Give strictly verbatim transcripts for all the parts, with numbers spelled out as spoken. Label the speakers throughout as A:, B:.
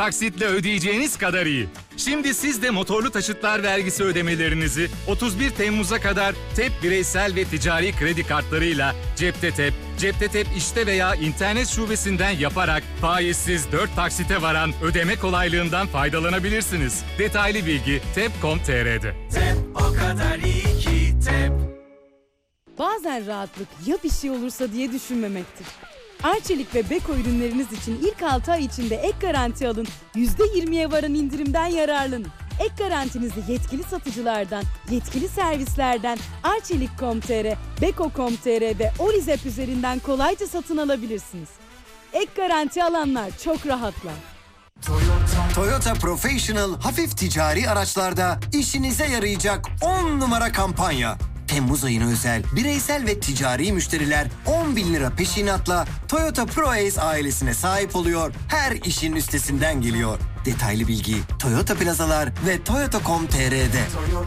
A: taksitle ödeyeceğiniz kadar iyi. Şimdi siz de motorlu taşıtlar vergisi ödemelerinizi otuz bir Temmuz'a kadar T E P bireysel ve ticari kredi kartlarıyla cepte T E P, cepte T E P işte veya internet şubesinden yaparak faizsiz dört taksite varan ödeme kolaylığından faydalanabilirsiniz. Detaylı bilgi tep nokta com nokta tr'de.
B: T E P o kadar iyi ki T E P.
C: Bazen rahatlık ya bir şey olursa diye düşünmemektir. Arçelik ve Beko ürünleriniz için ilk altı ay içinde ek garanti alın, yüzde yirmiye varan indirimden yararlanın. Ek garantinizi yetkili satıcılardan, yetkili servislerden arçelik nokta com nokta tr, beko nokta com nokta tr ve Olizep üzerinden kolayca satın alabilirsiniz. Ek garanti alanlar çok rahatlar.
D: Toyota. Toyota Professional hafif ticari araçlarda işinize yarayacak on numara kampanya. Temmuz ayına özel bireysel ve ticari müşteriler on bin lira peşinatla Toyota ProAce ailesine sahip oluyor. Her işin üstesinden geliyor. Detaylı bilgi Toyota Plazalar ve toyota nokta com nokta tr'de.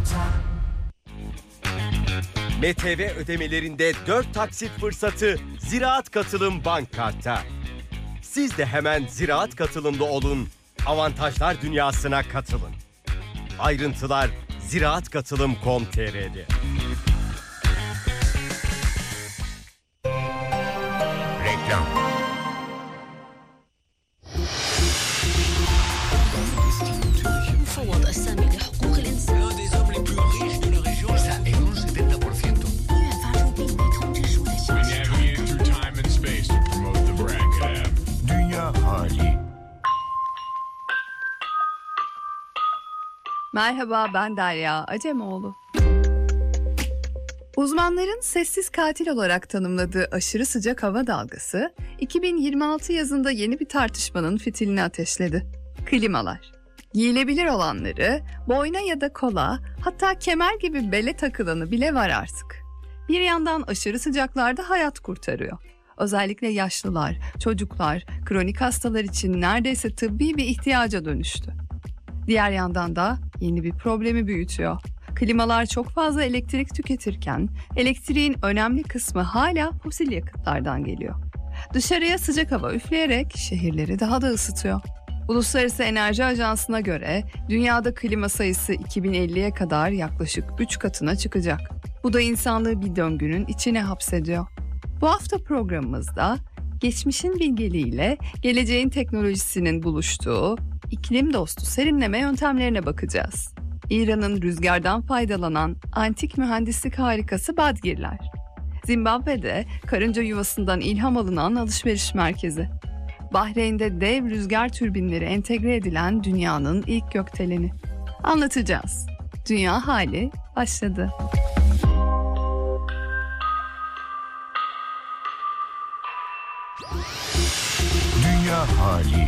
E: M T V ödemelerinde dört taksit fırsatı Ziraat Katılım Bank Kart'ta. Siz de hemen Ziraat Katılımlı olun, avantajlar dünyasına katılın. Ayrıntılar ziraat katılım nokta com nokta tr'de. Reklam.
F: Dünya hali.
G: Merhaba, ben Derya Acemoğlu. Uzmanların sessiz katil olarak tanımladığı aşırı sıcak hava dalgası, iki bin yirmi altı yazında yeni bir tartışmanın fitilini ateşledi. Klimalar. Giyilebilir olanları, boyna ya da kola, hatta kemer gibi bele takılanı bile var artık. Bir yandan aşırı sıcaklarda hayat kurtarıyor. Özellikle yaşlılar, çocuklar, kronik hastalar için neredeyse tıbbi bir ihtiyaca dönüştü. Diğer yandan da yeni bir problemi büyütüyor. Klimalar çok fazla elektrik tüketirken elektriğin önemli kısmı hala fosil yakıtlardan geliyor. Dışarıya sıcak hava üfleyerek şehirleri daha da ısıtıyor. Uluslararası Enerji Ajansı'na göre dünyada klima sayısı iki bin elliye kadar yaklaşık üç katına çıkacak. Bu da insanlığı bir döngünün içine hapsediyor. Bu hafta programımızda geçmişin bilgeliğiyle geleceğin teknolojisinin buluştuğu iklim dostu serinleme yöntemlerine bakacağız. İran'ın rüzgardan faydalanan antik mühendislik harikası Badgirler. Zimbabwe'de karınca yuvasından ilham alınan alışveriş merkezi. Bahreyn'de dev rüzgar türbinleri entegre edilen dünyanın ilk gökdeleni. Anlatacağız. Dünya hali başladı.
F: Dünya hali.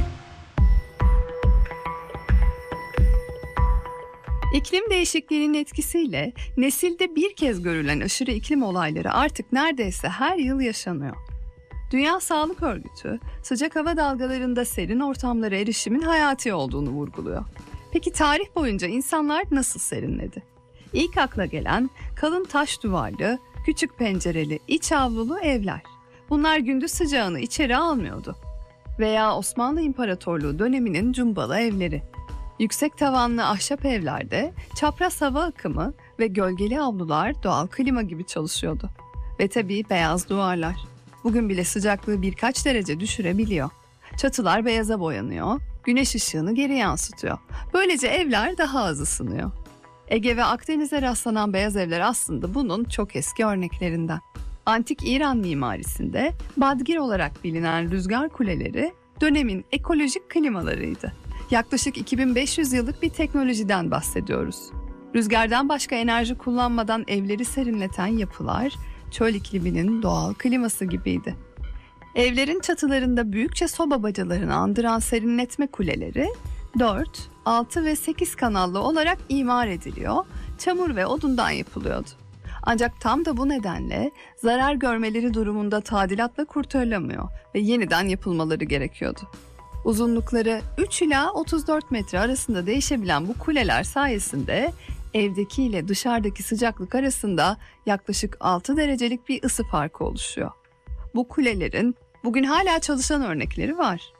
G: İklim değişikliğinin etkisiyle nesilde bir kez görülen aşırı iklim olayları artık neredeyse her yıl yaşanıyor. Dünya Sağlık Örgütü, sıcak hava dalgalarında serin ortamlara erişimin hayati olduğunu vurguluyor. Peki tarih boyunca insanlar nasıl serinledi? İlk akla gelen kalın taş duvarlı, küçük pencereli, iç avlulu evler. Bunlar gündüz sıcağını içeri almıyordu. Veya Osmanlı İmparatorluğu döneminin cumbalı evleri. Yüksek tavanlı ahşap evlerde çapraz hava akımı ve gölgeli avlular doğal klima gibi çalışıyordu. Ve tabii beyaz duvarlar. Bugün bile sıcaklığı birkaç derece düşürebiliyor. Çatılar beyaza boyanıyor, güneş ışığını geri yansıtıyor. Böylece evler daha az ısınıyor. Ege ve Akdeniz'e rastlanan beyaz evler aslında bunun çok eski örneklerinden. Antik İran mimarisinde Badgir olarak bilinen rüzgar kuleleri dönemin ekolojik klimalarıydı. Yaklaşık iki bin beş yüz yıllık bir teknolojiden bahsediyoruz. Rüzgardan başka enerji kullanmadan evleri serinleten yapılar, çöl ikliminin doğal kliması gibiydi. Evlerin çatılarında büyükçe soba bacalarını andıran serinletme kuleleri dört, altı ve sekiz kanallı olarak imar ediliyor, çamur ve odundan yapılıyordu. Ancak tam da bu nedenle zarar görmeleri durumunda tadilatla kurtarılamıyor ve yeniden yapılmaları gerekiyordu. Uzunlukları üç ila otuz dört metre arasında değişebilen bu kuleler sayesinde evdeki ile dışarıdaki sıcaklık arasında yaklaşık altı derecelik bir ısı farkı oluşuyor. Bu kulelerin bugün hala çalışan örnekleri var.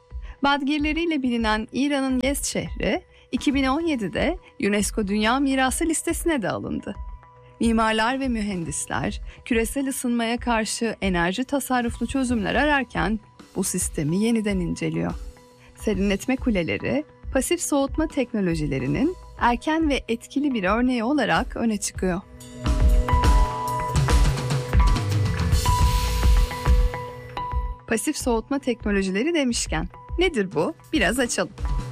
G: Badgirleriyle bilinen İran'ın Yezd şehri iki bin on yedide UNESCO Dünya Mirası listesine de alındı. Mimarlar ve mühendisler küresel ısınmaya karşı enerji tasarruflu çözümler ararken bu sistemi yeniden inceliyor. Serinletme kuleleri, pasif soğutma teknolojilerinin erken ve etkili bir örneği olarak öne çıkıyor. Pasif soğutma teknolojileri demişken nedir bu? Biraz açalım.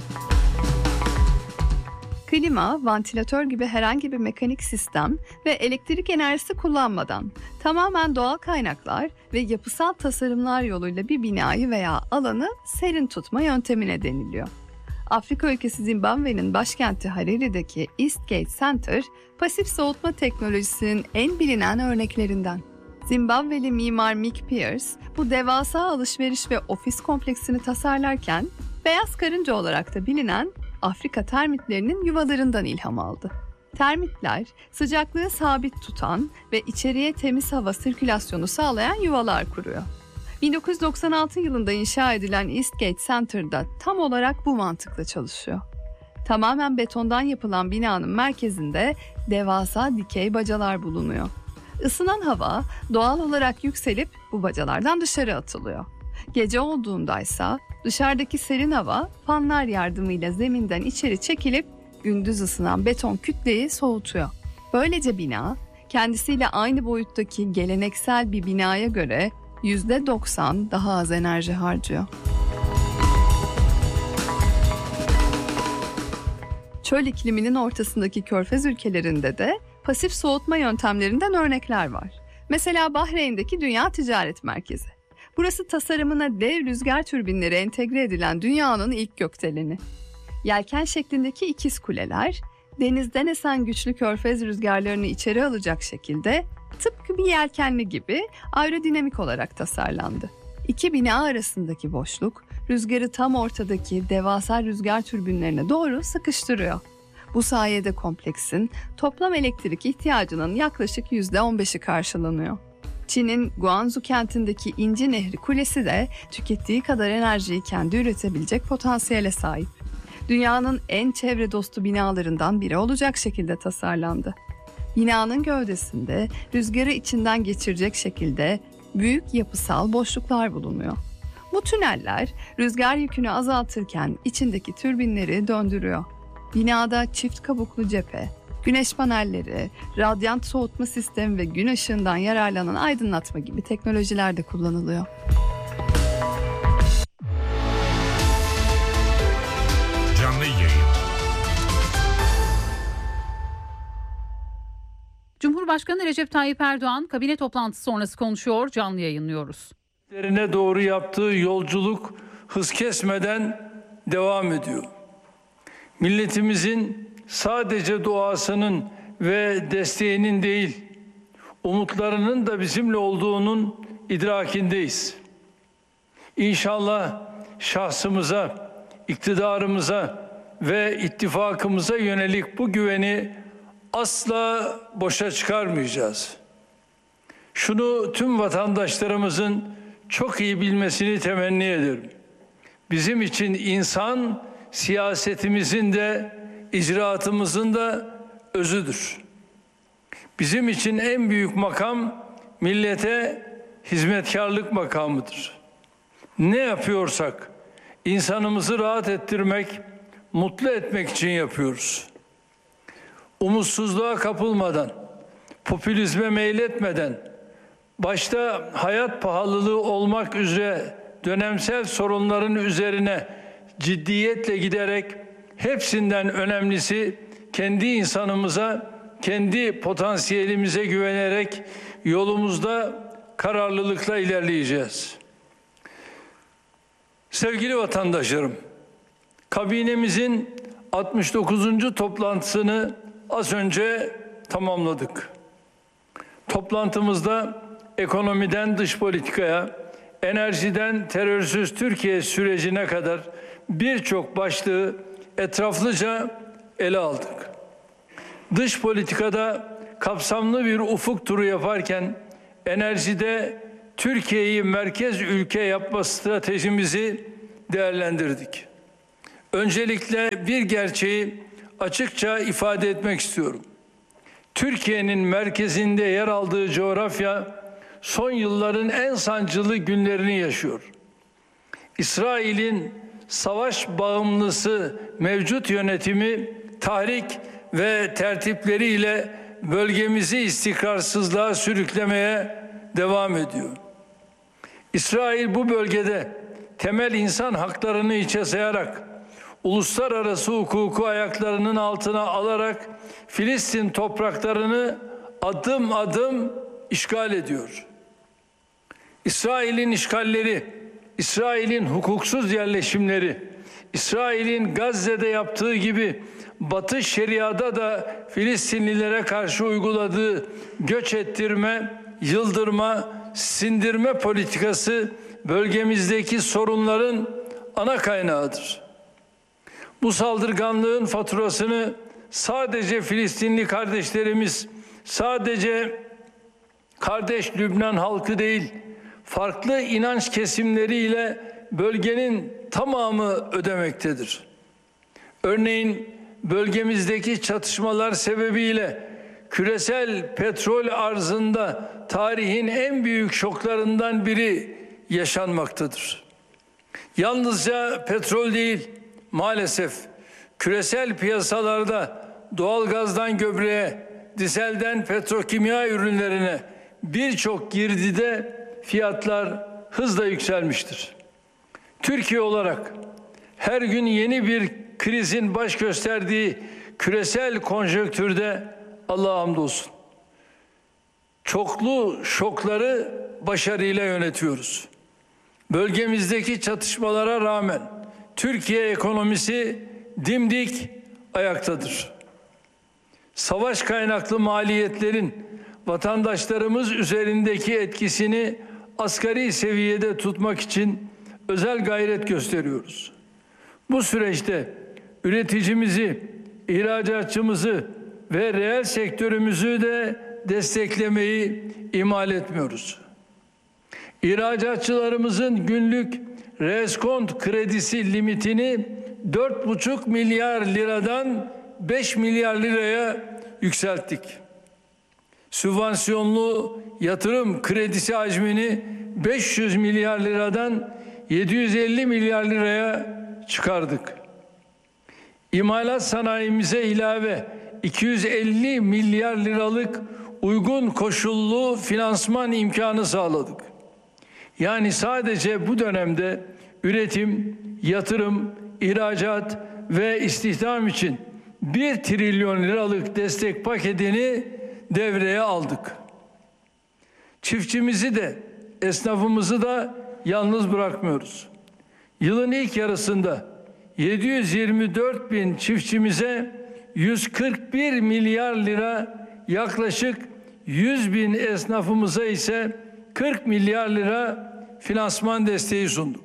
G: Klima, vantilatör gibi herhangi bir mekanik sistem ve elektrik enerjisi kullanmadan tamamen doğal kaynaklar ve yapısal tasarımlar yoluyla bir binayı veya alanı serin tutma yöntemine deniliyor. Afrika ülkesi Zimbabwe'nin başkenti Harari'deki Eastgate Center, pasif soğutma teknolojisinin en bilinen örneklerinden. Zimbabweli mimar Mick Pierce, bu devasa alışveriş ve ofis kompleksini tasarlarken, beyaz karınca olarak da bilinen Afrika termitlerinin yuvalarından ilham aldı. Termitler, sıcaklığı sabit tutan ve içeriye temiz hava sirkülasyonu sağlayan yuvalar kuruyor. bin dokuz yüz doksan altı yılında inşa edilen Eastgate Center'da tam olarak bu mantıkla çalışıyor. Tamamen betondan yapılan binanın merkezinde devasa dikey bacalar bulunuyor. Isınan hava doğal olarak yükselip bu bacalardan dışarı atılıyor. Gece olduğundaysa dışarıdaki serin hava fanlar yardımıyla zeminden içeri çekilip gündüz ısınan beton kütleyi soğutuyor. Böylece bina kendisiyle aynı boyuttaki geleneksel bir binaya göre yüzde doksan daha az enerji harcıyor. Çöl ikliminin ortasındaki körfez ülkelerinde de pasif soğutma yöntemlerinden örnekler var. Mesela Bahreyn'deki Dünya Ticaret Merkezi. Burası tasarımına dev rüzgar türbinleri entegre edilen dünyanın ilk gökdeleni. Yelken şeklindeki ikiz kuleler, denizden esen güçlü körfez rüzgarlarını içeri alacak şekilde tıpkı bir yelkenli gibi aerodinamik olarak tasarlandı. İki bina arasındaki boşluk, rüzgarı tam ortadaki devasa rüzgar türbinlerine doğru sıkıştırıyor. Bu sayede kompleksin toplam elektrik ihtiyacının yaklaşık yüzde on beşi karşılanıyor. Çin'in Guangzhou kentindeki İnci Nehri Kulesi de tükettiği kadar enerjiyi kendi üretebilecek potansiyele sahip. Dünyanın en çevre dostu binalarından biri olacak şekilde tasarlandı. Binanın gövdesinde rüzgarı içinden geçirecek şekilde büyük yapısal boşluklar bulunuyor. Bu tüneller rüzgar yükünü azaltırken içindeki türbinleri döndürüyor. Binada çift kabuklu cephe, güneş panelleri, radyant soğutma sistemi ve gün ışığından yararlanan aydınlatma gibi teknolojiler de kullanılıyor.
F: Canlı yayın.
H: Cumhurbaşkanı Recep Tayyip Erdoğan kabine toplantısı sonrası konuşuyor, canlı yayınlıyoruz.
I: Derine doğru yaptığı yolculuk hız kesmeden devam ediyor. Milletimizin sadece duasının ve desteğinin değil, umutlarının da bizimle olduğunun idrakindeyiz. İnşallah şahsımıza, iktidarımıza ve ittifakımıza yönelik bu güveni asla boşa çıkarmayacağız. Şunu tüm vatandaşlarımızın çok iyi bilmesini temenni ederim. Bizim için insan siyasetimizin de icraatımızın da özüdür. Bizim için en büyük makam millete hizmetkarlık makamıdır. Ne yapıyorsak insanımızı rahat ettirmek, mutlu etmek için yapıyoruz. Umutsuzluğa kapılmadan, popülizme meyletmeden, başta hayat pahalılığı olmak üzere dönemsel sorunların üzerine ciddiyetle giderek hepsinden önemlisi kendi insanımıza, kendi potansiyelimize güvenerek yolumuzda kararlılıkla ilerleyeceğiz. Sevgili vatandaşlarım, kabinemizin altmış dokuzuncu toplantısını az önce tamamladık. Toplantımızda ekonomiden dış politikaya, enerjiden terörsüz Türkiye sürecine kadar birçok başlığı etraflıca ele aldık. Dış politikada kapsamlı bir ufuk turu yaparken enerjide Türkiye'yi merkez ülke yapma stratejimizi değerlendirdik. Öncelikle bir gerçeği açıkça ifade etmek istiyorum. Türkiye'nin merkezinde yer aldığı coğrafya son yılların en sancılı günlerini yaşıyor. İsrail'in savaş bağımlısı mevcut yönetimi tahrik ve tertipleriyle bölgemizi istikrarsızlığa sürüklemeye devam ediyor. İsrail bu bölgede temel insan haklarını hiçe sayarak, uluslararası hukuku ayaklarının altına alarak Filistin topraklarını adım adım işgal ediyor. İsrail'in işgalleri, İsrail'in hukuksuz yerleşimleri, İsrail'in Gazze'de yaptığı gibi Batı Şeria'da da Filistinlilere karşı uyguladığı göç ettirme, yıldırma, sindirme politikası bölgemizdeki sorunların ana kaynağıdır. Bu saldırganlığın faturasını sadece Filistinli kardeşlerimiz, sadece kardeş Lübnan halkı değil, farklı inanç kesimleriyle bölgenin tamamı ödemektedir. Örneğin bölgemizdeki çatışmalar sebebiyle küresel petrol arzında tarihin en büyük şoklarından biri yaşanmaktadır. Yalnızca petrol değil, maalesef küresel piyasalarda doğalgazdan gübreye, dizelden petrokimya ürünlerine birçok girdide fiyatlar hızla yükselmiştir. Türkiye olarak her gün yeni bir krizin baş gösterdiği küresel konjonktürde Allah'a hamdolsun çoklu şokları başarıyla yönetiyoruz. Bölgemizdeki çatışmalara rağmen Türkiye ekonomisi dimdik ayaktadır. Savaş kaynaklı maliyetlerin vatandaşlarımız üzerindeki etkisini asgari seviyede tutmak için özel gayret gösteriyoruz. Bu süreçte üreticimizi, ihracatçımızı ve reel sektörümüzü de desteklemeyi ihmal etmiyoruz. İhracatçılarımızın günlük reskont kredisi limitini dört buçuk milyar liradan beş milyar liraya yükselttik. Sübvansiyonlu yatırım kredisi hacmini beş yüz milyar liradan yedi yüz elli milyar liraya çıkardık. İmalat sanayimize ilave iki yüz elli milyar liralık uygun koşullu finansman imkanı sağladık. Yani sadece bu dönemde üretim, yatırım, ihracat ve istihdam için bir trilyon liralık destek paketini devreye aldık. Çiftçimizi de, esnafımızı da yalnız bırakmıyoruz. Yılın ilk yarısında yedi yüz yirmi dört bin çiftçimize yüz kırk bir milyar lira, yaklaşık yüz bin esnafımıza ise kırk milyar lira finansman desteği sunduk.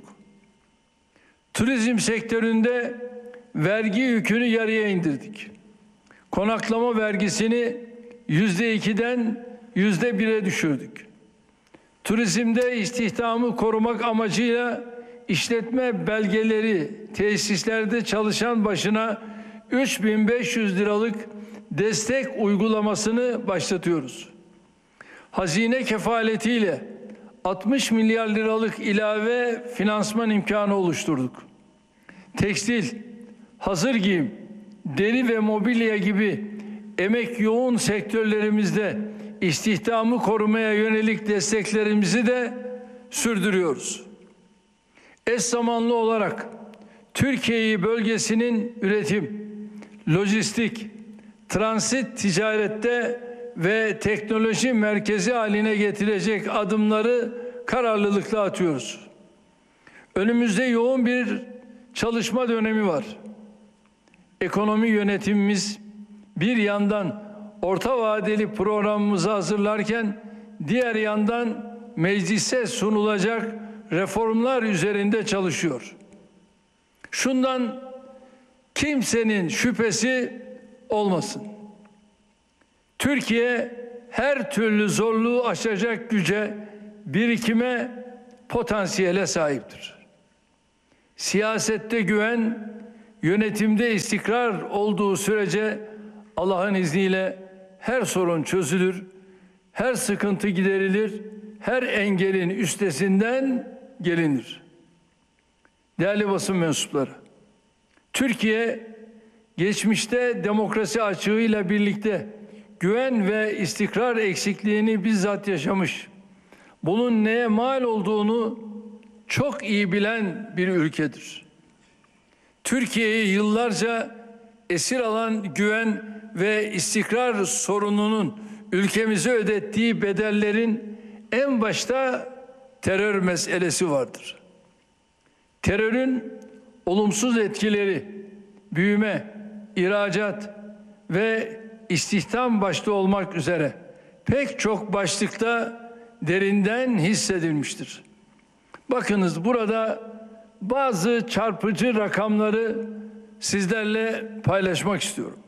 I: Turizm sektöründe vergi yükünü yarıya indirdik. Konaklama vergisini yüzde ikiden yüzde bire düşürdük. Turizmde istihdamı korumak amacıyla işletme belgeleri tesislerde çalışan başına üç bin beş yüz liralık destek uygulamasını başlatıyoruz. Hazine kefaletiyle altmış milyar liralık ilave finansman imkanı oluşturduk. Tekstil, hazır giyim, deri ve mobilya gibi emek yoğun sektörlerimizde istihdamı korumaya yönelik desteklerimizi de sürdürüyoruz. Eş zamanlı olarak Türkiye'yi bölgesinin üretim, lojistik, transit ticarette ve teknoloji merkezi haline getirecek adımları kararlılıkla atıyoruz. Önümüzde yoğun bir çalışma dönemi var. Ekonomi yönetimimiz bir yandan orta vadeli programımızı hazırlarken diğer yandan meclise sunulacak reformlar üzerinde çalışıyor. Şundan kimsenin şüphesi olmasın. Türkiye her türlü zorluğu aşacak güce, birikime, potansiyele sahiptir. Siyasette güven, yönetimde istikrar olduğu sürece Allah'ın izniyle her sorun çözülür, her sıkıntı giderilir, her engelin üstesinden gelinir. Değerli basın mensupları, Türkiye geçmişte demokrasi açığıyla birlikte güven ve istikrar eksikliğini bizzat yaşamış, bunun neye mal olduğunu çok iyi bilen bir ülkedir. Türkiye'yi yıllarca esir alan güven ve istikrar sorununun ülkemize ödettiği bedellerin en başta terör meselesi vardır. Terörün olumsuz etkileri, büyüme, ihracat ve istihdam başta olmak üzere pek çok başlıkta derinden hissedilmiştir. Bakınız, burada bazı çarpıcı rakamları sizlerle paylaşmak istiyorum.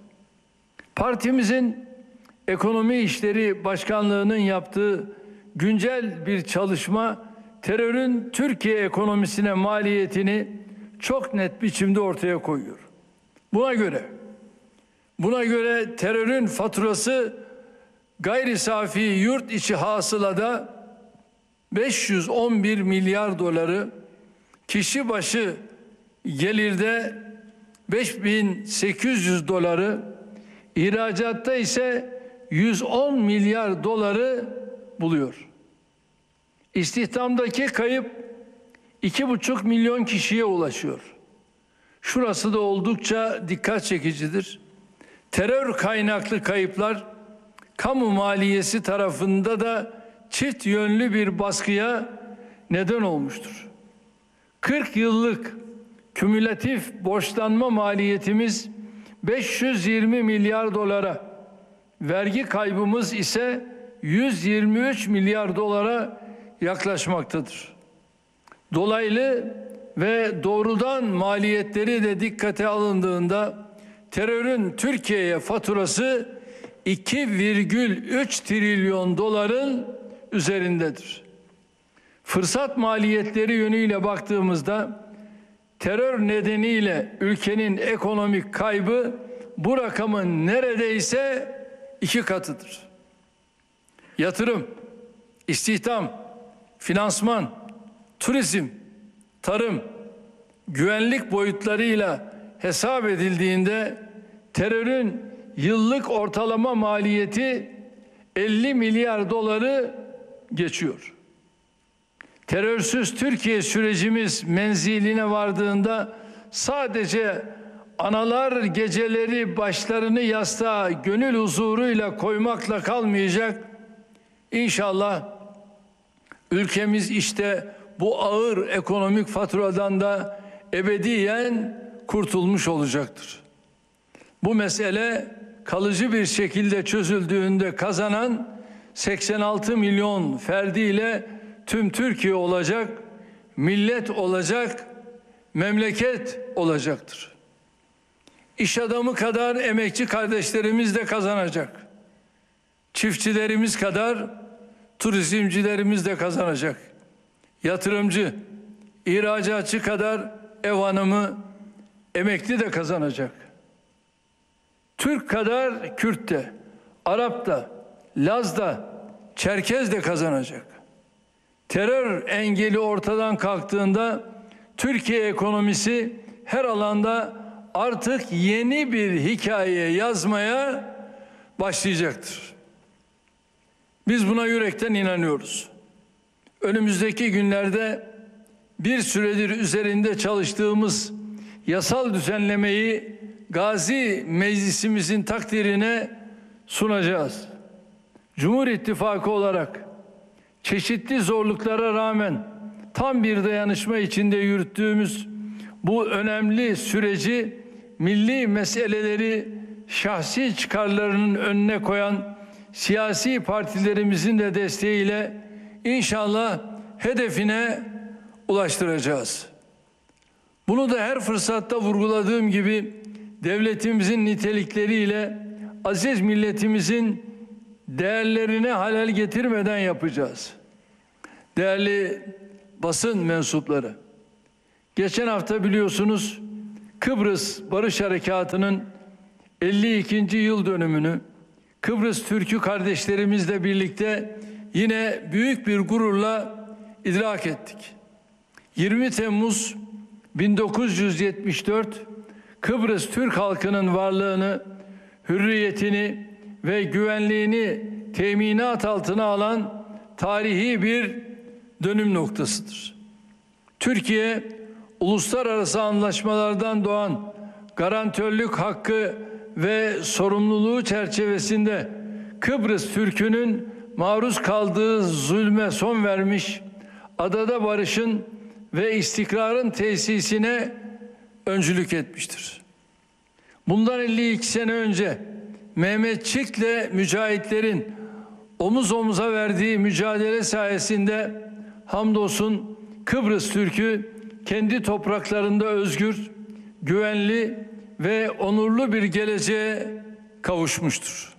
I: Partimizin Ekonomi İşleri Başkanlığı'nın yaptığı güncel bir çalışma terörün Türkiye ekonomisine maliyetini çok net biçimde ortaya koyuyor. Buna göre buna göre terörün faturası gayri safi yurt içi hasılada beş yüz on bir milyar doları, kişi başı gelirde beş bin sekiz yüz doları, ihracatta ise yüz on milyar doları buluyor. İstihdamdaki kayıp iki buçuk milyon kişiye ulaşıyor. Şurası da oldukça dikkat çekicidir. Terör kaynaklı kayıplar kamu maliyesi tarafında da çift yönlü bir baskıya neden olmuştur. kırk yıllık kümülatif borçlanma maliyetimiz beş yüz yirmi milyar dolara, vergi kaybımız ise yüz yirmi üç milyar dolara yaklaşmaktadır. Dolaylı ve doğrudan maliyetleri de dikkate alındığında terörün Türkiye'ye faturası iki virgül üç trilyon doların üzerindedir. Fırsat maliyetleri yönüyle baktığımızda terör nedeniyle ülkenin ekonomik kaybı bu rakamın neredeyse iki katıdır. Yatırım, istihdam, finansman, turizm, tarım, güvenlik boyutlarıyla hesap edildiğinde terörün yıllık ortalama maliyeti elli milyar doları geçiyor. Terörsüz Türkiye sürecimiz menziline vardığında sadece analar geceleri başlarını yastığa gönül huzuruyla koymakla kalmayacak. İnşallah ülkemiz işte bu ağır ekonomik faturadan da ebediyen kurtulmuş olacaktır. Bu mesele kalıcı bir şekilde çözüldüğünde kazanan seksen altı milyon ferdiyle tüm Türkiye olacak, millet olacak, memleket olacaktır. İş adamı kadar emekçi kardeşlerimiz de kazanacak. Çiftçilerimiz kadar turizmcilerimiz de kazanacak. Yatırımcı, ihracatçı kadar ev hanımı, emekli de kazanacak. Türk kadar Kürt de, Arap da, Laz da, Çerkez de kazanacak. Terör engeli ortadan kalktığında Türkiye ekonomisi her alanda artık yeni bir hikaye yazmaya başlayacaktır. Biz buna yürekten inanıyoruz. Önümüzdeki günlerde bir süredir üzerinde çalıştığımız yasal düzenlemeyi Gazi Meclisimizin takdirine sunacağız. Cumhur İttifakı olarak çeşitli zorluklara rağmen tam bir dayanışma içinde yürüttüğümüz bu önemli süreci milli meseleleri şahsi çıkarlarının önüne koyan siyasi partilerimizin de desteğiyle inşallah hedefine ulaştıracağız. Bunu da her fırsatta vurguladığım gibi devletimizin nitelikleriyle aziz milletimizin değerlerine halel getirmeden yapacağız. Değerli basın mensupları, Geçen hafta biliyorsunuz Kıbrıs Barış Harekatı'nın elli ikinci yıl dönümünü Kıbrıs Türk'ü kardeşlerimizle birlikte yine büyük bir gururla idrak ettik. yirmi Temmuz bin dokuz yüz yetmiş dört Kıbrıs Türk halkının varlığını, hürriyetini ve güvenliğini teminat altına alan tarihi bir dönüm noktasıdır. Türkiye, uluslararası anlaşmalardan doğan garantörlük hakkı ve sorumluluğu çerçevesinde Kıbrıs Türk'ünün maruz kaldığı zulme son vermiş, adada barışın ve istikrarın tesisine öncülük etmiştir. Bundan elli iki sene önce Mehmetçik'le mücahitlerin omuz omuza verdiği mücadele sayesinde hamdolsun Kıbrıs Türk'ü kendi topraklarında özgür, güvenli ve onurlu bir geleceğe kavuşmuştur.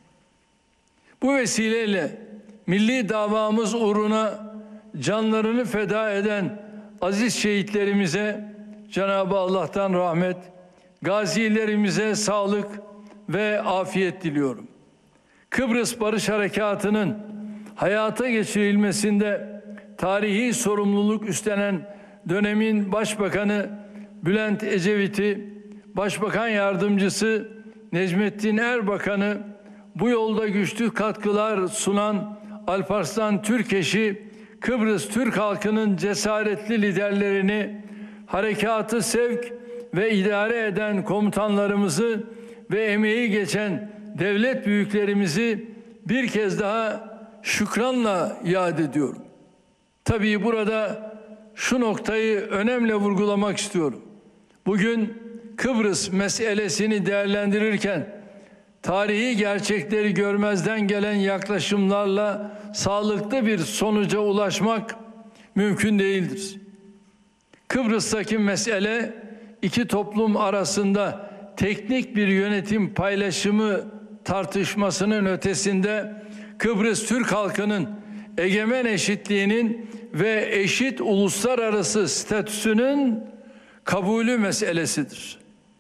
I: Bu vesileyle milli davamız uğruna canlarını feda eden aziz şehitlerimize Cenab-ı Allah'tan rahmet, gazilerimize sağlık ve afiyet diliyorum. Kıbrıs Barış Harekatı'nın hayata geçirilmesinde tarihi sorumluluk üstlenen dönemin Başbakanı Bülent Ecevit'i, Başbakan Yardımcısı Necmettin Erbakan'ı, bu yolda güçlü katkılar sunan Alparslan Türkeş'i, Kıbrıs Türk halkının cesaretli liderlerini, harekatı sevk ve idare eden komutanlarımızı ve emeği geçen devlet büyüklerimizi bir kez daha şükranla yad ediyorum. Tabii burada şu noktayı önemli vurgulamak istiyorum. Bugün Kıbrıs meselesini değerlendirirken tarihi gerçekleri görmezden gelen yaklaşımlarla sağlıklı bir sonuca ulaşmak mümkün değildir. Kıbrıs'taki mesele iki toplum arasında teknik bir yönetim paylaşımı tartışmasının ötesinde Kıbrıs Türk halkının egemen eşitliğinin ve eşit uluslararası statüsünün kabulü meselesidir.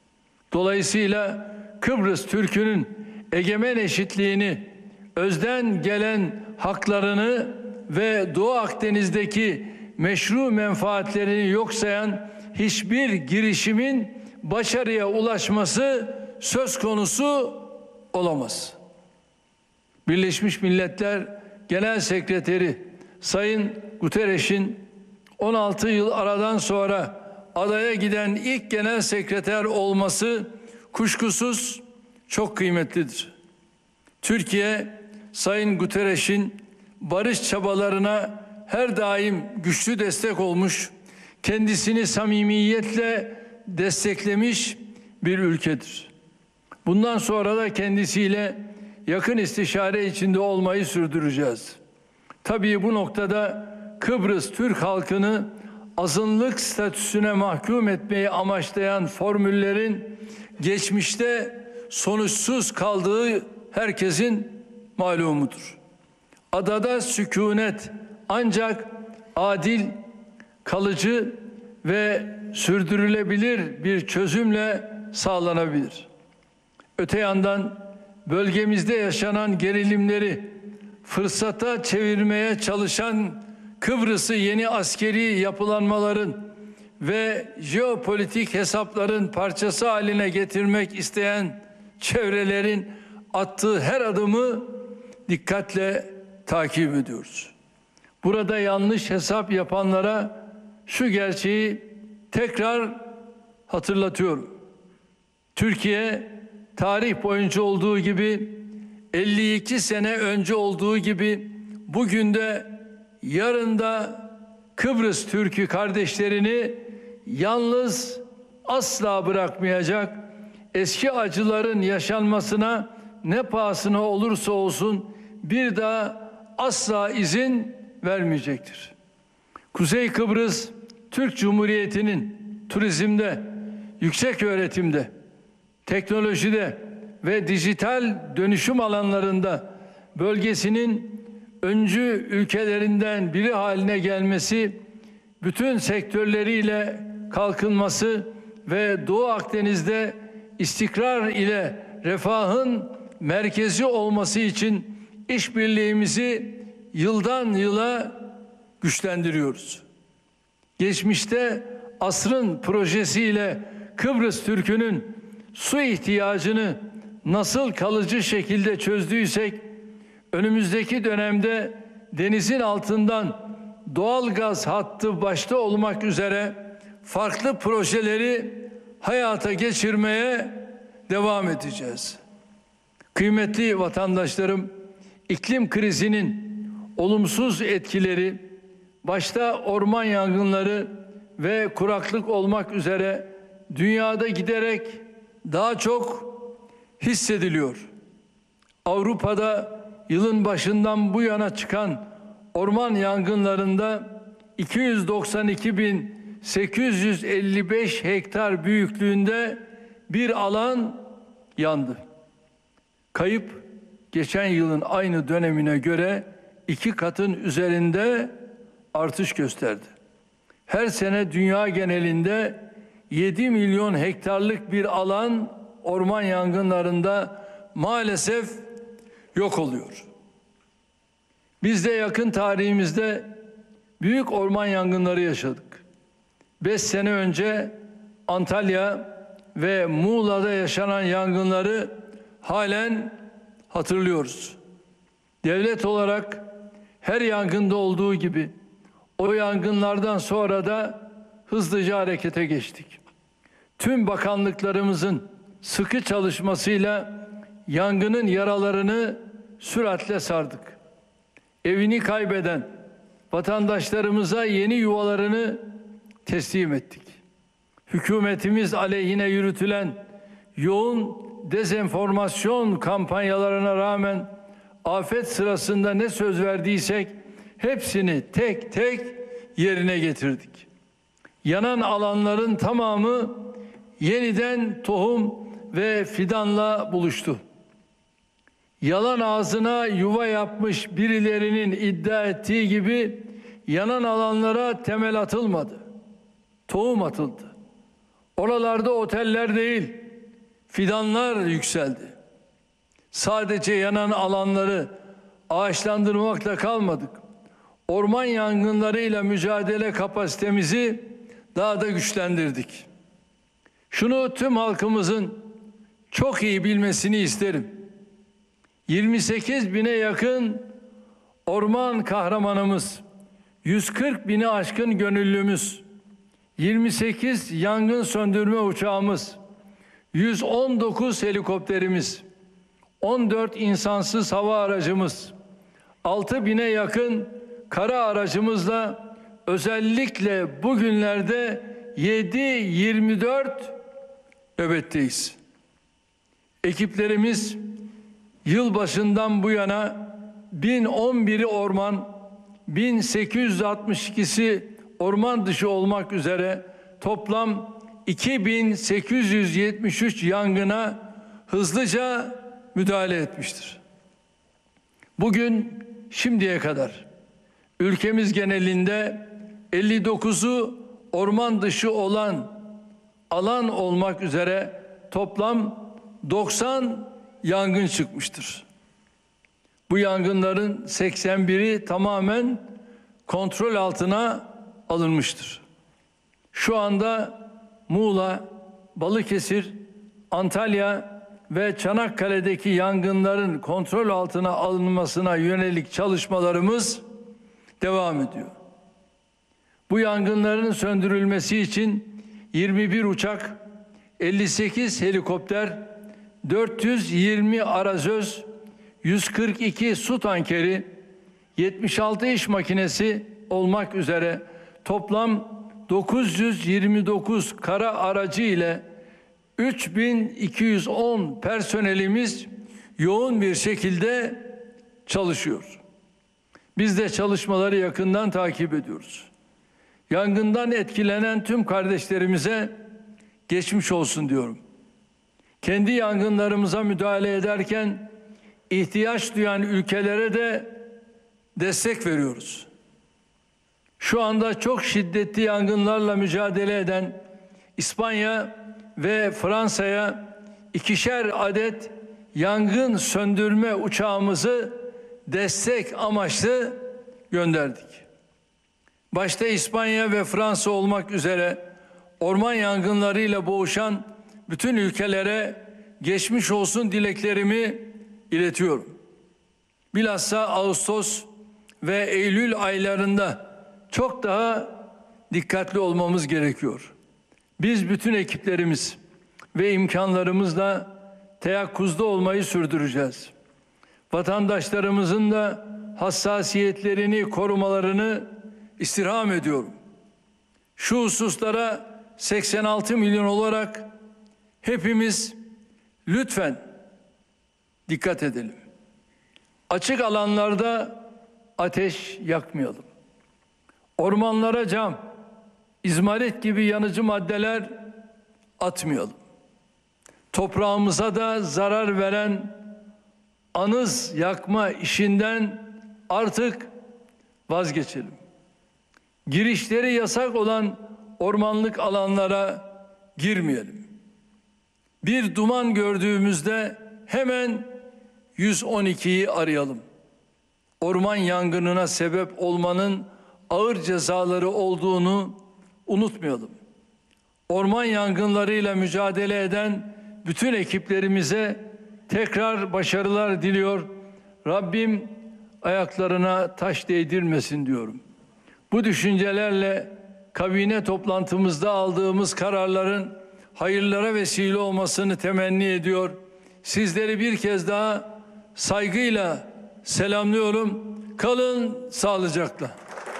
I: Dolayısıyla Kıbrıs Türk'ünün egemen eşitliğini, özden gelen haklarını ve Doğu Akdeniz'deki meşru menfaatlerini yok sayan hiçbir girişimin başarıya ulaşması söz konusu olamaz. Birleşmiş Milletler Genel Sekreteri Sayın Guterres'in on altı yıl aradan sonra adaya giden ilk genel sekreter olması kuşkusuz çok kıymetlidir. Türkiye, Sayın Guterres'in barış çabalarına her daim güçlü destek olmuş, kendisini samimiyetle desteklemiş bir ülkedir. Bundan sonra da kendisiyle yakın istişare içinde olmayı sürdüreceğiz. Tabii bu noktada Kıbrıs Türk halkını azınlık statüsüne mahkum etmeyi amaçlayan formüllerin geçmişte sonuçsuz kaldığı herkesin malumudur. Adada sükunet ancak adil, kalıcı ve sürdürülebilir bir çözümle sağlanabilir. Öte yandan bölgemizde yaşanan gerilimleri fırsata çevirmeye çalışan Kıbrıs'ı yeni askeri yapılanmaların ve jeopolitik hesapların parçası haline getirmek isteyen çevrelerin attığı her adımı dikkatle takip ediyoruz. Burada yanlış hesap yapanlara şu gerçeği tekrar hatırlatıyorum. Türkiye tarih boyunca olduğu gibi, elli iki sene önce olduğu gibi bugün de yarın da Kıbrıs Türk'ü kardeşlerini yalnız asla bırakmayacak, eski acıların yaşanmasına ne pahasına olursa olsun bir daha asla izin vermeyecektir. Kuzey Kıbrıs Türk Cumhuriyeti'nin turizmde, yüksek öğretimde, teknolojide ve dijital dönüşüm alanlarında bölgesinin öncü ülkelerinden biri haline gelmesi bütün sektörleriyle kalkınması ve Doğu Akdeniz'de istikrar ile refahın merkezi olması için işbirliğimizi yıldan yıla güçlendiriyoruz. Geçmişte asrın projesiyle Kıbrıs Türk'ünün su ihtiyacını nasıl kalıcı şekilde çözdüysek, önümüzdeki dönemde denizin altından doğal gaz hattı başta olmak üzere farklı projeleri hayata geçirmeye devam edeceğiz. Kıymetli vatandaşlarım, iklim krizinin olumsuz etkileri, başta orman yangınları ve kuraklık olmak üzere dünyada giderek daha çok hissediliyor. Avrupa'da yılın başından bu yana çıkan orman yangınlarında iki yüz doksan iki bin sekiz yüz elli beş hektar büyüklüğünde bir alan yandı. Kayıp geçen yılın aynı dönemine göre iki katın üzerinde artış gösterdi. Her sene dünya genelinde yedi milyon hektarlık bir alan orman yangınlarında maalesef yok oluyor. Biz de yakın tarihimizde büyük orman yangınları yaşadık. Beş sene önce Antalya ve Muğla'da yaşanan yangınları halen hatırlıyoruz. Devlet olarak her yangında olduğu gibi o yangınlardan sonra da hızlıca harekete geçtik. Tüm bakanlıklarımızın sıkı çalışmasıyla yangının yaralarını süratle sardık. Evini kaybeden vatandaşlarımıza yeni yuvalarını teslim ettik. Hükümetimiz aleyhine yürütülen yoğun dezenformasyon kampanyalarına rağmen afet sırasında ne söz verdiysek hepsini tek tek yerine getirdik. Yanan alanların tamamı yeniden tohum ve fidanla buluştu. Yalan ağzına yuva yapmış birilerinin iddia ettiği gibi yanan alanlara temel atılmadı. Tohum atıldı. Oralarda oteller değil, fidanlar yükseldi. Sadece yanan alanları ağaçlandırmakla kalmadık. Orman yangınlarıyla mücadele kapasitemizi daha da güçlendirdik. Şunu tüm halkımızın çok iyi bilmesini isterim. yirmi sekiz bine yakın orman kahramanımız, yüz kırk bini aşkın gönüllümüz, yirmi sekiz yangın söndürme uçağımız, yüz on dokuz helikopterimiz, on dört insansız hava aracımız, altı bine yakın kara aracımızla özellikle bugünlerde yedi yirmi dört nöbetteyiz. Ekiplerimiz yılbaşından bu yana bin on biri orman, bin sekiz yüz altmış ikisi orman dışı olmak üzere toplam iki bin sekiz yüz yetmiş üç yangına hızlıca müdahale etmiştir. Bugün şimdiye kadar ülkemiz genelinde elli dokuzu orman dışı olan alan olmak üzere toplam doksan yangın çıkmıştır. Bu yangınların seksen biri tamamen kontrol altına alınmıştır. Şu anda Muğla, Balıkesir, Antalya ve Çanakkale'deki yangınların kontrol altına alınmasına yönelik çalışmalarımız devam ediyor. Bu yangınların söndürülmesi için yirmi bir uçak, elli sekiz helikopter, dört yüz yirmi arazöz, yüz kırk iki su tankeri, yetmiş altı iş makinesi olmak üzere toplam dokuz yüz yirmi dokuz kara aracı ile üç bin iki yüz on personelimiz yoğun bir şekilde çalışıyor. Biz de çalışmaları yakından takip ediyoruz. Yangından etkilenen tüm kardeşlerimize geçmiş olsun diyorum. Kendi yangınlarımıza müdahale ederken ihtiyaç duyan ülkelere de destek veriyoruz. Şu anda çok şiddetli yangınlarla mücadele eden İspanya ve Fransa'ya ikişer adet yangın söndürme uçağımızı destek amaçlı gönderdik. Başta İspanya ve Fransa olmak üzere orman yangınlarıyla boğuşan bütün ülkelere geçmiş olsun dileklerimi iletiyorum. Bilhassa Ağustos ve Eylül aylarında çok daha dikkatli olmamız gerekiyor. Biz bütün ekiplerimiz ve imkanlarımızla teyakkuzda olmayı sürdüreceğiz. Vatandaşlarımızın da hassasiyetlerini korumalarını istirham ediyorum. Şu hususlara seksen altı milyon olarak hepimiz lütfen dikkat edelim. Açık alanlarda ateş yakmayalım. Ormanlara cam, izmarit gibi yanıcı maddeler atmayalım. Toprağımıza da zarar veren anız yakma işinden artık vazgeçelim. Girişleri yasak olan ormanlık alanlara girmeyelim. Bir duman gördüğümüzde hemen yüz on ikiyi arayalım. Orman yangınına sebep olmanın ağır cezaları olduğunu unutmayalım. Orman yangınlarıyla mücadele eden bütün ekiplerimize tekrar başarılar diliyor. Rabbim ayaklarına taş değdirmesin diyorum. Bu düşüncelerle kabine toplantımızda aldığımız kararların hayırlara vesile olmasını temenni ediyor. Sizleri bir kez daha saygıyla selamlıyorum. Kalın sağlıcakla.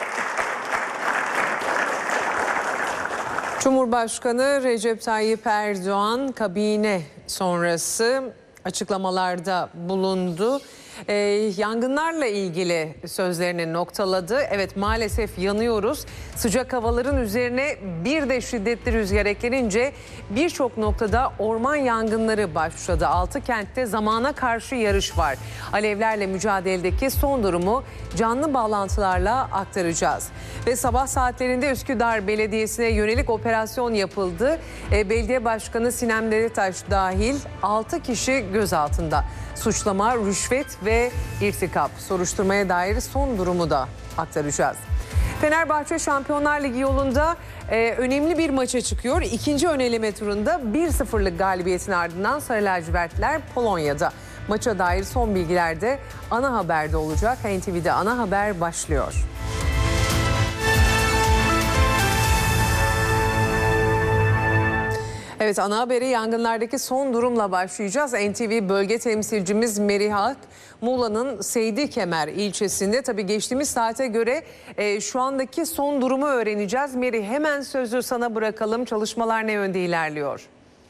J: Cumhurbaşkanı Recep Tayyip Erdoğan kabine sonrası açıklamalarda bulundu. Ee, yangınlarla ilgili sözlerini noktaladı. Evet, maalesef yanıyoruz. Sıcak havaların üzerine bir de şiddetli rüzgar eklenince birçok noktada orman yangınları başladı. Altı kentte zamana karşı yarış var. Alevlerle mücadeledeki son durumu canlı bağlantılarla aktaracağız. Ve sabah saatlerinde Üsküdar Belediyesi'ne yönelik operasyon yapıldı. Ee, Belediye Başkanı Sinem Deritaş dahil altı kişi gözaltında. Suçlama, rüşvet ve irtikap. Soruşturmaya dair son durumu da aktaracağız. Fenerbahçe Şampiyonlar Ligi yolunda e, önemli bir maça çıkıyor. İkinci ön eleme turunda bir sıfırlık galibiyetin ardından Sarı Lacivertliler Polonya'da. Maça dair son bilgiler de ana haberde olacak. N T V'de ana haber başlıyor. Evet, ana haberi yangınlardaki son durumla başlayacağız. N T V bölge temsilcimiz Meriha Muğla'nın Seydi Kemer ilçesinde. Tabii geçtiğimiz saate göre e, şu andaki son durumu öğreneceğiz. Meri, hemen sözü sana bırakalım. Çalışmalar ne yönde ilerliyor?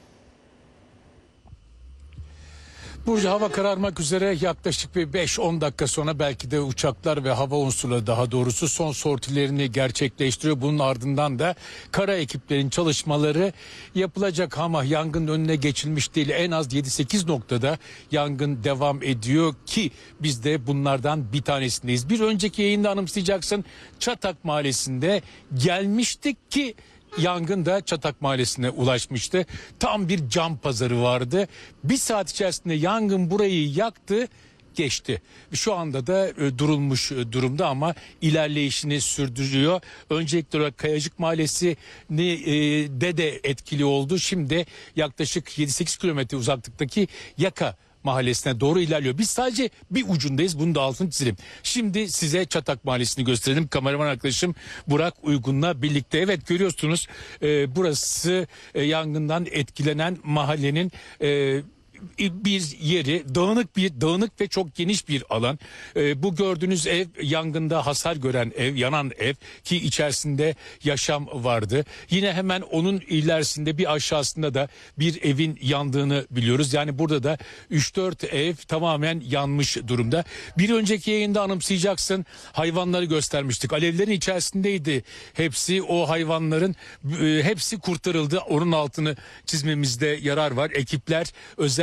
F: Burcu, hava kararmak üzere, yaklaşık bir beş on dakika sonra belki de uçaklar ve hava unsurları daha doğrusu son sortilerini gerçekleştiriyor. Bunun ardından da kara ekiplerin çalışmaları yapılacak ama yangın önüne geçilmiş değil. En az yedi sekiz noktada yangın devam ediyor ki biz de bunlardan bir tanesindeyiz. Bir önceki yayında anımsayacaksın, Çatak Mahallesi'nde gelmiştik ki yangın da Çatak Mahallesi'ne ulaşmıştı. Tam bir cam pazarı vardı. Bir saat içerisinde yangın burayı yaktı, geçti. Şu anda da e, durulmuş e, durumda ama ilerleyişini sürdürüyor. Öncelikli olarak Kayacık Mahallesi ne, e, de de etkili oldu. Şimdi yaklaşık yedi sekiz kilometre uzaklıktaki Yaka Mahallesi'ne doğru ilerliyor. Biz sadece bir ucundayız. Bunu da altını çizelim. Şimdi size Çatak Mahallesi'ni gösterelim. Kameraman arkadaşım Burak Uygun'la birlikte. Evet, görüyorsunuz e, burası e, yangından etkilenen mahallenin e, bir yeri, dağınık bir dağınık ve çok geniş bir alan. Ee, bu gördüğünüz ev yangında hasar gören ev, yanan ev ki içerisinde yaşam vardı. Yine hemen onun ilerisinde bir aşağısında da bir evin yandığını biliyoruz. Yani burada da üç dört ev tamamen yanmış durumda. Bir önceki yayında anımsayacaksın, hayvanları göstermiştik. Alevlerin içerisindeydi hepsi, o hayvanların e, hepsi kurtarıldı. Onun altını çizmemizde yarar var. Ekipler özel